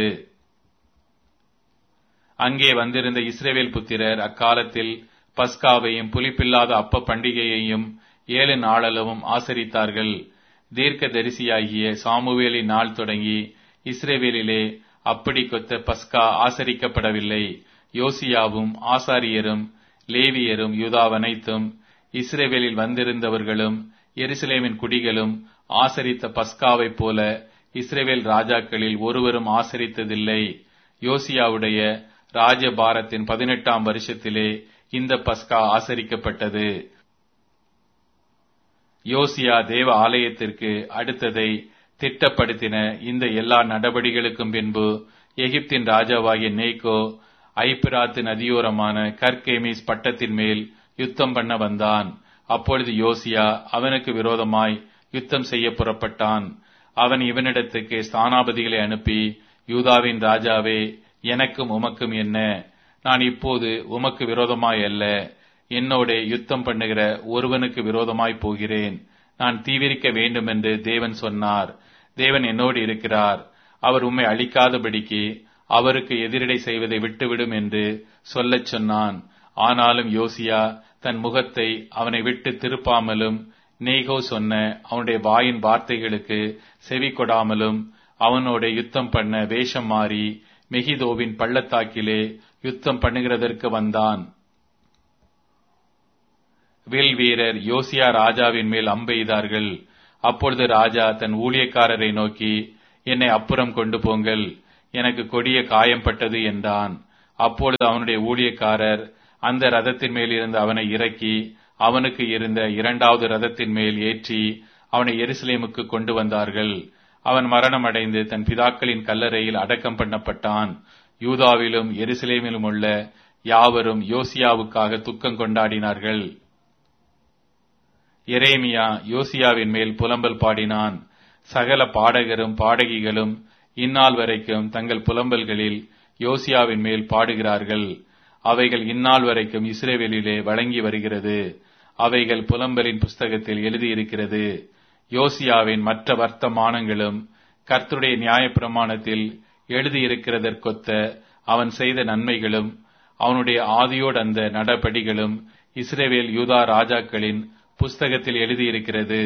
அங்கே வந்திருந்த இஸ்ரவேல் புத்திரர் அக்காலத்தில் பஸ்காவையும் புலிப்பில்லாத அப்ப பண்டிகையையும் ஏழு நாளளவும் ஆசரித்தார்கள். தீர்க்க தரிசியாகிய சாமுவேலின் நாள் தொடங்கி இஸ்ரவேலிலே அப்படி கொத்த பஸ்கா ஆசரிக்கப்படவில்லை. யோசியாவும் ஆசாரியரும் லேவியரும் யூதாவனைத்தும் இஸ்ரவேலில் வந்திருந்தவர்களும் எருசலேமின் குடிகளும் ஆசரித்த பஸ்காவைப் போல இஸ்ரவேல் ராஜாக்களில் ஒருவரும் ஆசரித்ததில்லை. யோசியாவுடைய ராஜபாரத்தின் பதினெட்டாம் வருஷத்திலே இந்த பஸ்கா ஆசரிக்கப்பட்டது. யோசியா தேவ ஆலயத்திற்கு அடுத்ததை திட்டப்படுத்தின இந்த எல்லா நடவடிக்கைகளுக்கும் பின்பு எகிப்தின் ராஜாவாகிய நேகோ ஐப்பிராத்து நதியோரமான கர்கேமிஸ் பட்டத்தின் மேல் யுத்தம் பண்ண வந்தான். அப்பொழுது யோசியா அவனுக்கு விரோதமாய் யுத்தம் செய்ய புறப்பட்டான். அவன் இவனிடத்துக்கு ஸ்தானாபதிகளை அனுப்பி, யூதாவின் ராஜாவே, எனக்கும் உமக்கும் என்ன? நான் இப்போது உமக்கு விரோதமாய் அல்ல, என்னோட யுத்தம் பண்ணுகிற ஒருவனுக்கு விரோதமாய் போகிறேன். நான் தீவிரிக்க வேண்டும் என்று தேவன் சொன்னார். தேவன் என்னோடு இருக்கிறார். அவர் உம்மை அழிக்காதபடிக்கு அவருக்கு எதிரடை செய்வதை விட்டுவிடும் என்று சொல்லச் சொன்னான். ஆனாலும் யோசியா தன் முகத்தை அவனை விட்டு திருப்பாமலும் நேகோ சொன்ன அவனுடைய வாயின் வார்த்தைகளுக்கு செவி கொடாமலும் அவனோட யுத்தம் பண்ண வேஷம் மாறி மெகிதோவின் பள்ளத்தாக்கிலே யுத்தம் பண்ணுகிறதற்கு வந்தான். வில் வீரர் யோசியா ராஜாவின் மேல் அம்பெய்தார்கள். அப்பொழுது ராஜா தன் ஊழியக்காரரை நோக்கி, என்னை அப்புறம் கொண்டு போங்கள், எனக்கு கொடிய காயம்பட்டது என்றான். அப்பொழுது அவனுடைய ஊழியக்காரர் அந்த ரதத்தின் மேல் இருந்து அவனை இறக்கி அவனுக்கு இருந்த இரண்டாவது ரதத்தின் மேல் ஏற்றி அவனை எருசலேமுக்கு கொண்டு வந்தார்கள். அவன் மரணம் அடைந்து தன் பிதாக்களின் கல்லறையில் அடக்கம் பண்ணப்பட்டான். யூதாவிலும் எருசலேமிலும் உள்ள யாவரும் யோசியாவுக்காக துக்கம் கொண்டாடினார்கள். எரேமியா யோசியாவின் மேல் புலம்பல் பாடினான். சகல பாடகரும் பாடகிகளும் இந்நாள் வரைக்கும் தங்கள் புலம்பல்களில் யோசியாவின் மேல் பாடுகிறார்கள். அவைகள் இந்நாள் வரைக்கும் இஸ்ரவேலிலே வழங்கி வருகிறது. அவைகள் புலம்பலின் புஸ்தகத்தில் எழுதியிருக்கிறது. யோசியாவின் மற்ற வர்த்தமானங்களும் கர்த்தருடைய நியாயப்பிரமாணத்தில் எழுதியிருக்கிறதற்கொத்த அவன் செய்த நன்மைகளும் அவனுடைய ஆதியோடு அந்த நடபடிகளும் இஸ்ரவேல் யூதா ராஜாக்களின் புஸ்தகத்தில் எழுதியிருக்கிறது.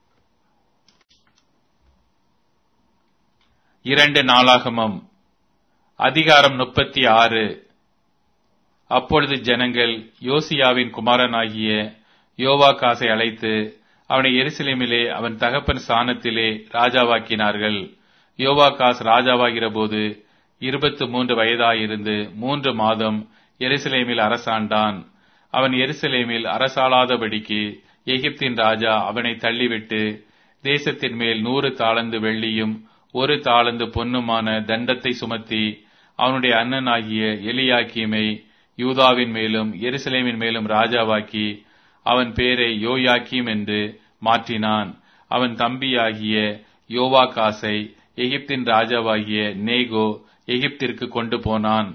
இரண்டு நாளாகமம் அதிகாரம் முப்பத்தி ஆறு. அப்பொழுது ஜனங்கள் யோசியாவின் குமாரனாகிய யோவாகாசை அழைத்து அவனை எருசலேமிலே அவன் தகப்பன் ஸ்தானத்திலே ராஜாவாக்கினார்கள். யோவாகாஸ் ராஜாவாகிற போது இருபத்து மூன்று வயதாயிருந்து மூன்று மாதம் எருசலேமில் அரசாண்டான். அவன் எருசலேமில் அரசாளாதபடிக்கு எகிப்தின் ராஜா அவனை தள்ளிவிட்டு தேசத்தின் மேல் நூறு தாளந்து வெள்ளியும் ஒரு தாளந்து பொன்னுமான தண்டத்தை சுமத்தி அவனுடைய அண்ணனாகிய எலியாக்கீமை யூதாவின் மேலும் எருசலேமின் மேலும் ராஜாவாக்கி அவன் பேரை யோயாக்கீம் என்று மாற்றினான். அவன் தம்பியாகிய யோவாகாசை எகிப்தின் ராஜாவாகிய நேகோ எகிப்திற்கு கொண்டு போனான்.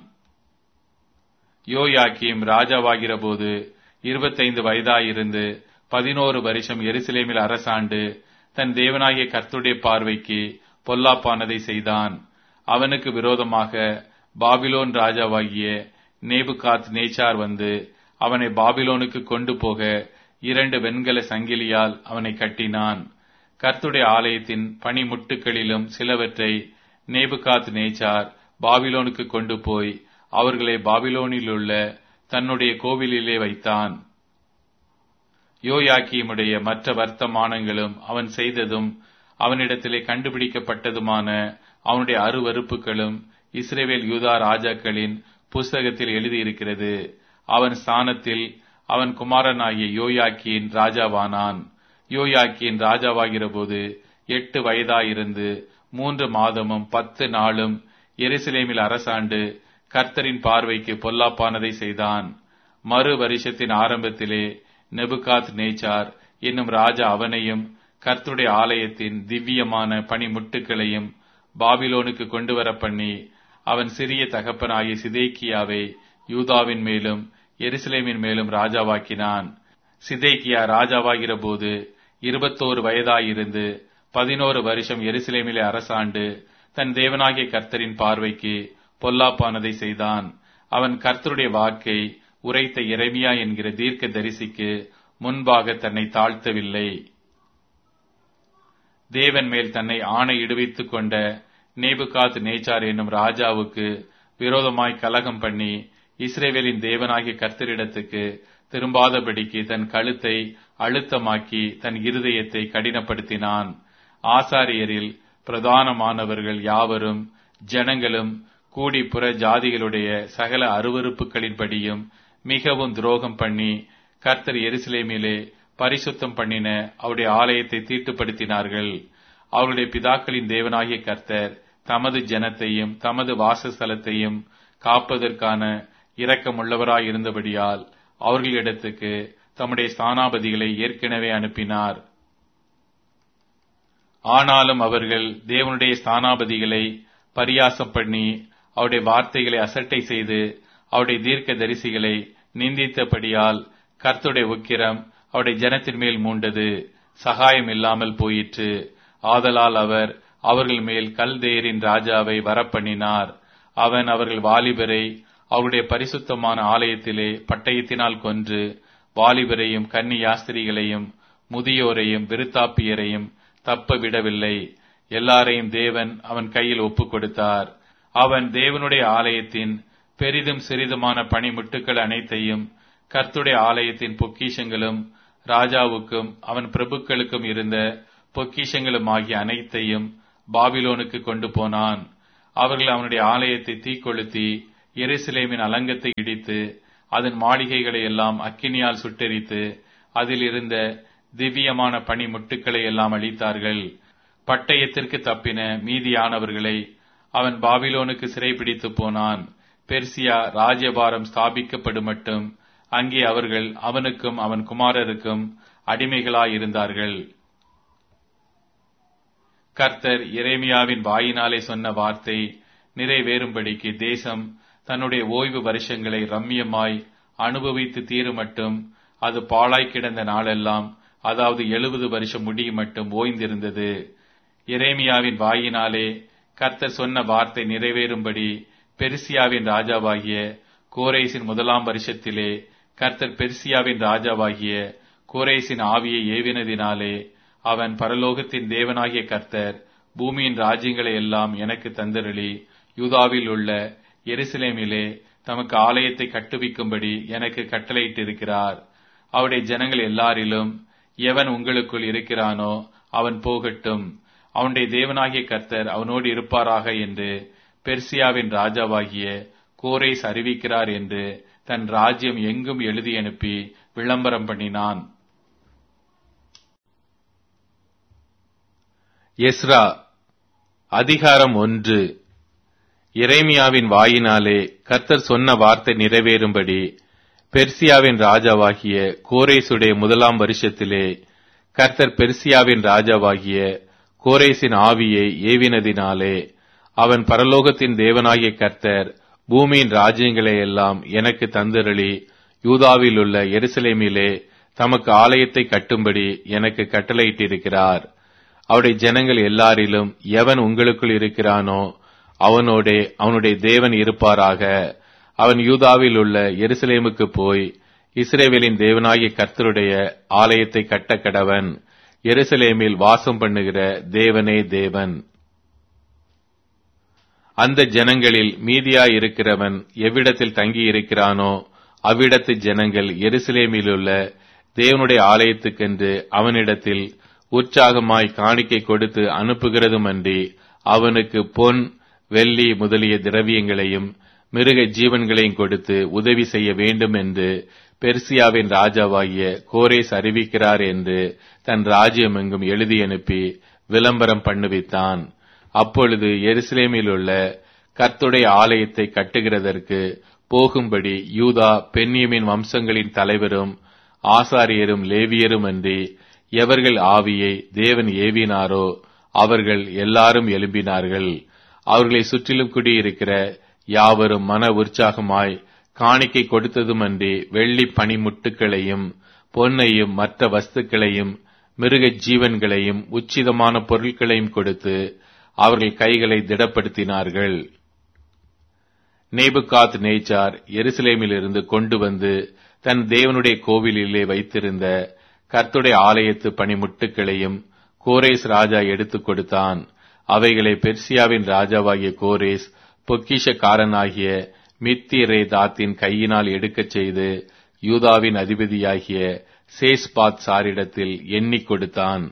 யோயாக்கீம் ராஜாவாகிற போது இருபத்தைந்து வயதாயிருந்து பதினோரு வருஷம் எருசலேமில் அரசாண்டு தன் தேவனாகிய கர்த்தருடைய பார்வைக்கு பொல்லாப்பானதை செய்தான். அவனுக்கு விரோதமாக பாபிலோன் ராஜாவாகிய நேபுகாத் நேச்சார் வந்து அவனை பாபிலோனுக்கு கொண்டு போக இரண்டு வெண்கல சங்கிலியால் அவனை கட்டினான். கர்த்தருடைய ஆலயத்தின் பணிமுட்டுகளிலும் சிலவற்றை நேபுகாத் நேச்சார் பாபிலோனுக்கு கொண்டு போய் அவர்களை பாபிலோனிலுள்ள தன்னுடைய கோவிலிலே வைத்தான். யோயாக்கீமுடைய மற்ற வர்த்தமானங்களும் அவன் செய்ததும் அவனிடத்திலே கண்டுபிடிக்கப்பட்டதுமான அவனுடைய அருவருப்புகளும் இஸ்ரவேல் யூதா ராஜாக்களின் புஸ்தகத்தில் எழுதியிருக்கிறது. அவன் ஸ்தானத்தில் அவன் குமாரனாகிய யோயாக்கீன் ராஜாவானான். யோயாக்கீன் ராஜாவாகிற போது எட்டு வயதாயிருந்து மூன்று மாதமும் பத்து நாளும் எருசலேமில் அரசாண்டு கர்த்தரின் பார்வைக்கு பொல்லாப்பானதை செய்தான். மறு வருஷத்தின் ஆரம்பத்திலே நெபுகாத் நேச்சார் என்னும் ராஜா அவனையும் கர்த்தருடைய ஆலயத்தின் திவ்யமான பணிமுட்டுகளையும் பாபிலோனுக்கு கொண்டு வர பண்ணி அவன் சிறிய தகப்பனாகிய சிதேக்கியாவை யூதாவின் மேலும் எருசலேமின் மேலும் ராஜாவாக்கினான். சிதேக்கியா ராஜாவாகிற போது இருபத்தோரு வயதாயிருந்து பதினோரு வருஷம் எருசலேமிலே அரசாண்டு தன் தேவனாகிய கர்த்தரின் பார்வைக்கு பொல்லாப்பானதை செய்தான். அவன் கர்த்தருடைய வாக்கை உரைத்த எரேமியா என்கிற தீர்க்க தரிசிக்கு முன்பாக தன்னை தாழ்த்தவில்லை. தேவன் மேல் தன்னை ஆணையிடுவித்துக் கொண்ட நேபுகாத் நேச்சார் என்னும் ராஜாவுக்கு விரோதமாய் கலகம் பண்ணி இஸ்ரவேலின் தேவனாகிய கர்த்தரிடத்துக்கு திரும்பாதபடிக்கு தன் கழுத்தை அழுத்தமாக்கி தன் இருதயத்தை கடினப்படுத்தினான். ஆசாரியரில் பிரதானமானவர்கள் யாவரும் ஜனங்களும் கூடி புற ஜாதிகளுடைய சகல அருவருப்புகளின்படியும் மிகவும் துரோகம் பண்ணி கர்த்தர் எருசலேமிலே பரிசுத்தம் பண்ணின அவருடைய ஆலயத்தை தீட்டுப்படுத்தினார்கள். அவருடைய பிதாக்களின் தேவனாகிய கர்த்தர் தமது ஜனத்தையும் தமது வாசஸ்தலத்தையும் காப்பதற்கான இரக்கமுள்ளவராயிருந்தபடியால் அவர்களிடத்துக்கு தம்முடைய ஸ்தானாபதிகளை ஏற்கனவே அனுப்பினார். ஆனாலும் அவர்கள் தேவனுடைய ஸ்தானாபதிகளை பரியாசம் பண்ணி அவருடைய வார்த்தைகளை அசட்டை செய்து அவருடைய தீர்க்க தரிசிகளை நிந்தித்தபடியால் கர்த்தருடைய உக்கிரம் அவருடைய ஜனத்தின் மேல் மூண்டது, சகாயம் இல்லாமல் போயிற்று. ஆதலால் அவர் அவர்கள் மேல் கல்தேயரின் ராஜாவை வரப்பண்ணினார். அவன் அவர்கள் வாலிபரை அவருடைய பரிசுத்தமான ஆலயத்திலே பட்டயத்தினால் கொன்று வாலிபரையும் கன்னி யாஸ்திரிகளையும் முதியோரையும் விருத்தாப்பியரையும் தப்ப விடவில்லை. எல்லாரையும் தேவன் அவன் கையில் ஒப்புக் கொடுத்தார். அவன் தேவனுடைய ஆலயத்தின் பெரிதும் சிறிதுமான பணிமுட்டுக்கள் அனைத்தையும் கர்த்தருடைய ஆலயத்தின் பொக்கிஷங்களும் ராஜாவுக்கும் அவன் பிரபுக்களுக்கும் இருந்த பொக்கிஷங்களும் ஆகிய அனைத்தையும் பாபிலோனுக்கு கொண்டு போனான். அவர்கள் அவனுடைய ஆலயத்தை தீக்கொளுத்தி எருசலேமின் அலங்கத்தை இடித்து அதன் மாளிகைகளை எல்லாம் அக்கினியால் சுட்டெரித்து அதில் இருந்த திவ்யமான பனி முட்டுக்களை எல்லாம் அழித்தார்கள். பட்டயத்திற்கு தப்பின மீதியானவர்களை அவன் பாபிலோனுக்கு சிறைபிடித்து போனான். பெர்சியா ராஜ்யபாரம் ஸ்தாபிக்கப்படும் மட்டும் அங்கே அவர்கள் அவனுக்கும் அவன் குமாரருக்கும் அடிமைகளாயிருந்தார்கள். கர்த்தர் எரேமியாவின் வாயினாலே சொன்ன வார்த்தை நிறைவேறும்படிக்கு தேசம் தன்னுடைய ஓய்வு வருஷங்களை ரம்மியமாய் அனுபவித்து தீருமட்டும் அது பாழாய் கிடந்த நாளெல்லாம், அதாவது எழுபது வருஷம் முடியும் மட்டும் ஓய்ந்திருந்தது. எரேமியாவின் வாயினாலே கர்த்தர் சொன்ன வார்த்தை நிறைவேறும்படி பெர்சியாவின் ராஜாவாகிய கோரேசின் முதலாம் வருஷத்திலே கர்த்தர் பெர்சியாவின் ராஜாவாகிய கோரேசின் ஆவியை ஏவினதினாலே அவன் பரலோகத்தின் தேவனாகிய கர்த்தர் பூமியின் ராஜ்யங்களை எல்லாம் எனக்கு தந்தருளி யூதாவில் உள்ள எருசலேமிலே தமக்கு ஆலயத்தை கட்டுவிக்கும்படி எனக்கு கட்டளையிட்டிருக்கிறார். அவருடைய ஜனங்கள் எல்லாரிலும் எவன் உங்களுக்குள் இருக்கிறானோ அவன் போகட்டும், அவனுடைய தேவனாகிய கர்த்தர் அவனோடு இருப்பாராக என்று பெர்சியாவின் ராஜாவாகிய கோரேஸ் அறிவிக்கிறார் என்று தன் ராஜ்யம் எங்கும் எழுதி அனுப்பி விளம்பரம் பண்ணினான். எஸ்ரா அதிகாரம் ஒன்று. எரேமியாவின் வாயினாலே கர்த்தர் சொன்ன வார்த்தை நிறைவேறும்படி பெர்சியாவின் ராஜாவாகிய கோரேசுடைய முதலாம் வருஷத்திலே கர்த்தர் பெர்சியாவின் ராஜாவாகிய கோரேசின் ஆவியை ஏவினதினாலே அவன் பரலோகத்தின் தேவனாகிய கர்த்தர் பூமியின் ராஜ்யங்களை எல்லாம் எனக்கு தந்தருளி யூதாவில் உள்ள எருசலேமிலே தமக்கு ஆலயத்தை கட்டும்படி எனக்கு கட்டளையிட்டிருக்கிறார். அவருடைய ஜனங்கள் எல்லாரிலும் எவன் உங்களுக்குள் இருக்கிறானோ அவனோடே அவனுடைய தேவன் இருப்பாராக. அவன் யூதாவில் உள்ள எருசலேமுக்கு போய் இஸ்ரவேலின் தேவனாகிய கர்த்தருடைய ஆலயத்தை கட்ட கடவன். எருசலேமில் வாசம் பண்ணுகிற தேவனே தேவன். அந்த ஜனங்களில் மீதியாய் இருக்கிறவன் எவ்விடத்தில் தங்கி இருக்கிறானோ அவ்விடத்து ஜனங்கள் எருசலேமிலுள்ள தேவனுடைய ஆலயத்துக்கென்று அவனிடத்தில் உற்சாகமாய் காணிக்கை கொடுத்து அனுப்புகிறதுமன்றி அவனுக்கு பொன் வெள்ளி முதலிய திரவியங்களையும் மிருக ஜீவன்களையும் கொடுத்து உதவி செய்ய வேண்டும் என்று பெர்சியாவின் ராஜாவாகிய கோரேஸ் அறிவிக்கிறார் என்று தன் ராஜ்யம் எங்கும் எழுதி அனுப்பி விளம்பரம் பண்ணுவித்தான். அப்பொழுது எருசலேமில் உள்ள கர்த்தருடைய ஆலயத்தை கட்டுகிறதற்கு போகும்படி யூதா பென்யமீன் வம்சங்களின் தலைவரும் ஆசாரியரும் லேவியரும் அன்றி எவர்கள் ஆவியை தேவன் ஏவினாரோ அவர்கள் எல்லாரும் எழும்பினார்கள். அவர்களை சுற்றிலும் குடியிருக்கிற யாவரும் மன உற்சாகமாய் காணிக்கை கொடுத்ததுமன்றி வெள்ளி பனிமுட்டுக்களையும் பொன்னையும் மற்ற வஸ்துக்களையும் மிருக ஜீவன்களையும் உச்சிதமான பொருட்களையும் கொடுத்து அவர்கள் கைகளை திடப்படுத்தினார்கள். நேபுகாத் நேச்சார் எருசலேமிலிருந்து கொண்டு வந்து தன் தேவனுடைய கோவிலிலே வைத்திருந்த கர்த்தருடைய ஆலயத்து பனிமுட்டுக்களையும் கோரேஸ் ராஜா எடுத்துக் கொடுத்தான். அவைகளை பெர்சியாவின் ராஜாவாகிய கோரேஸ் பொக்கிஷக்காரனாகிய மித்திரேதாத்தின் கையினால் எடுக்கச் செய்து யூதாவின் அதிபதியாகிய சேஸ்பாத் சாரிடத்தில் எண்ணிக் கொடுத்தான்.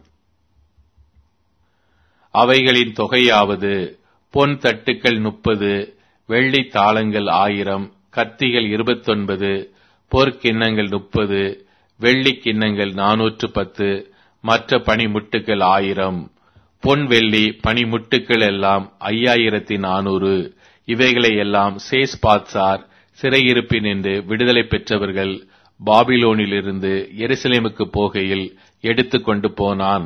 அவைகளின் தொகையாவது பொன் தட்டுக்கள் முப்பது, வெள்ளி தாளங்கள் ஆயிரம், கத்திகள் இருபத்தொன்பது, பொற்கிண்ணங்கள் முப்பது, வெள்ளி கிண்ணங்கள் நானூற்று பத்து, மற்ற பனிமுட்டுக்கள் ஆயிரம். பொன் வெள்ளி பனிமுட்டுக்கள் எல்லாம் ஐயாயிரத்தி நானூறு. இவைகளை எல்லாம் சேஸ்பாத்சார் சிறையிருப்பின் என்று விடுதலை பெற்றவர்கள் பாபிலோனிலிருந்து எருசலேமுக்கு போகையில் எடுத்துக் கொண்டு போனான்.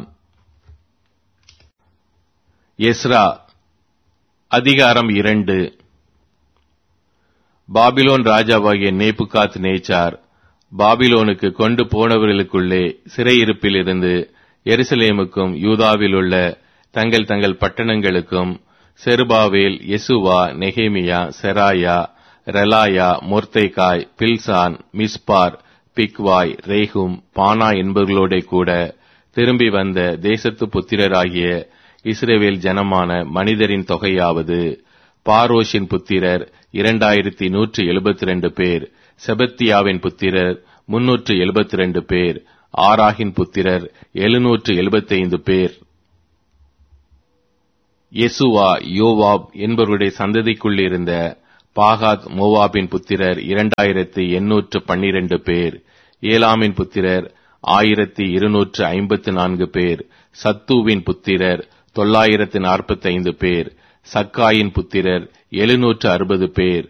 எஸ்ரா அதிகாரம் இரண்டு. பாபிலோன் ராஜாவாகிய நேபுகாத் நேச்சார் பாபிலோனுக்கு கொண்டு போனவர்களுக்குள்ளே சிறையிருப்பிலிருந்து எருசலேமுக்கும் யூதாவில் உள்ள தங்கள் தங்கள் பட்டணங்களுக்கும் செருபாவேல், யெசுவா, நெகேமியா, செராயா, ரெலாயா, மொர்தெகாய், பில்சான், மிஸ்பார், பிக்வாய், ரேகும், பானா என்பவர்களோட கூட திரும்பி வந்த தேசத்து புத்திரராகிய இஸ்ரவேல் ஜனமான மனிதரின் தொகையாவது பாரோஷின் புத்திரர் இரண்டாயிரத்தி நூற்றி எழுபத்தி ரெண்டு பேர். செபத்தியாவின் புத்திரர் முன்னூற்று எழுபத்தி ரெண்டு பேர். ஆராகின் புத்திரர் எழுநூற்று எழுபத்தைந்து பேர். யெசுவா யோவாப் என்பவருடைய சந்ததிக்குள்ளிருந்த பாகாத் மோவாபின் புத்திரர் இரண்டாயிரத்தி எண்ணூற்று பன்னிரண்டு பேர். ஏலாமின் புத்திரர் ஆயிரத்தி இருநூற்று ஐம்பத்து நான்கு பேர். சத்தூவின் புத்திரர் தொள்ளாயிரத்து நாற்பத்தைந்து பேர். சக்காயின் புத்திரர் எழுநூற்று அறுபது பேர்.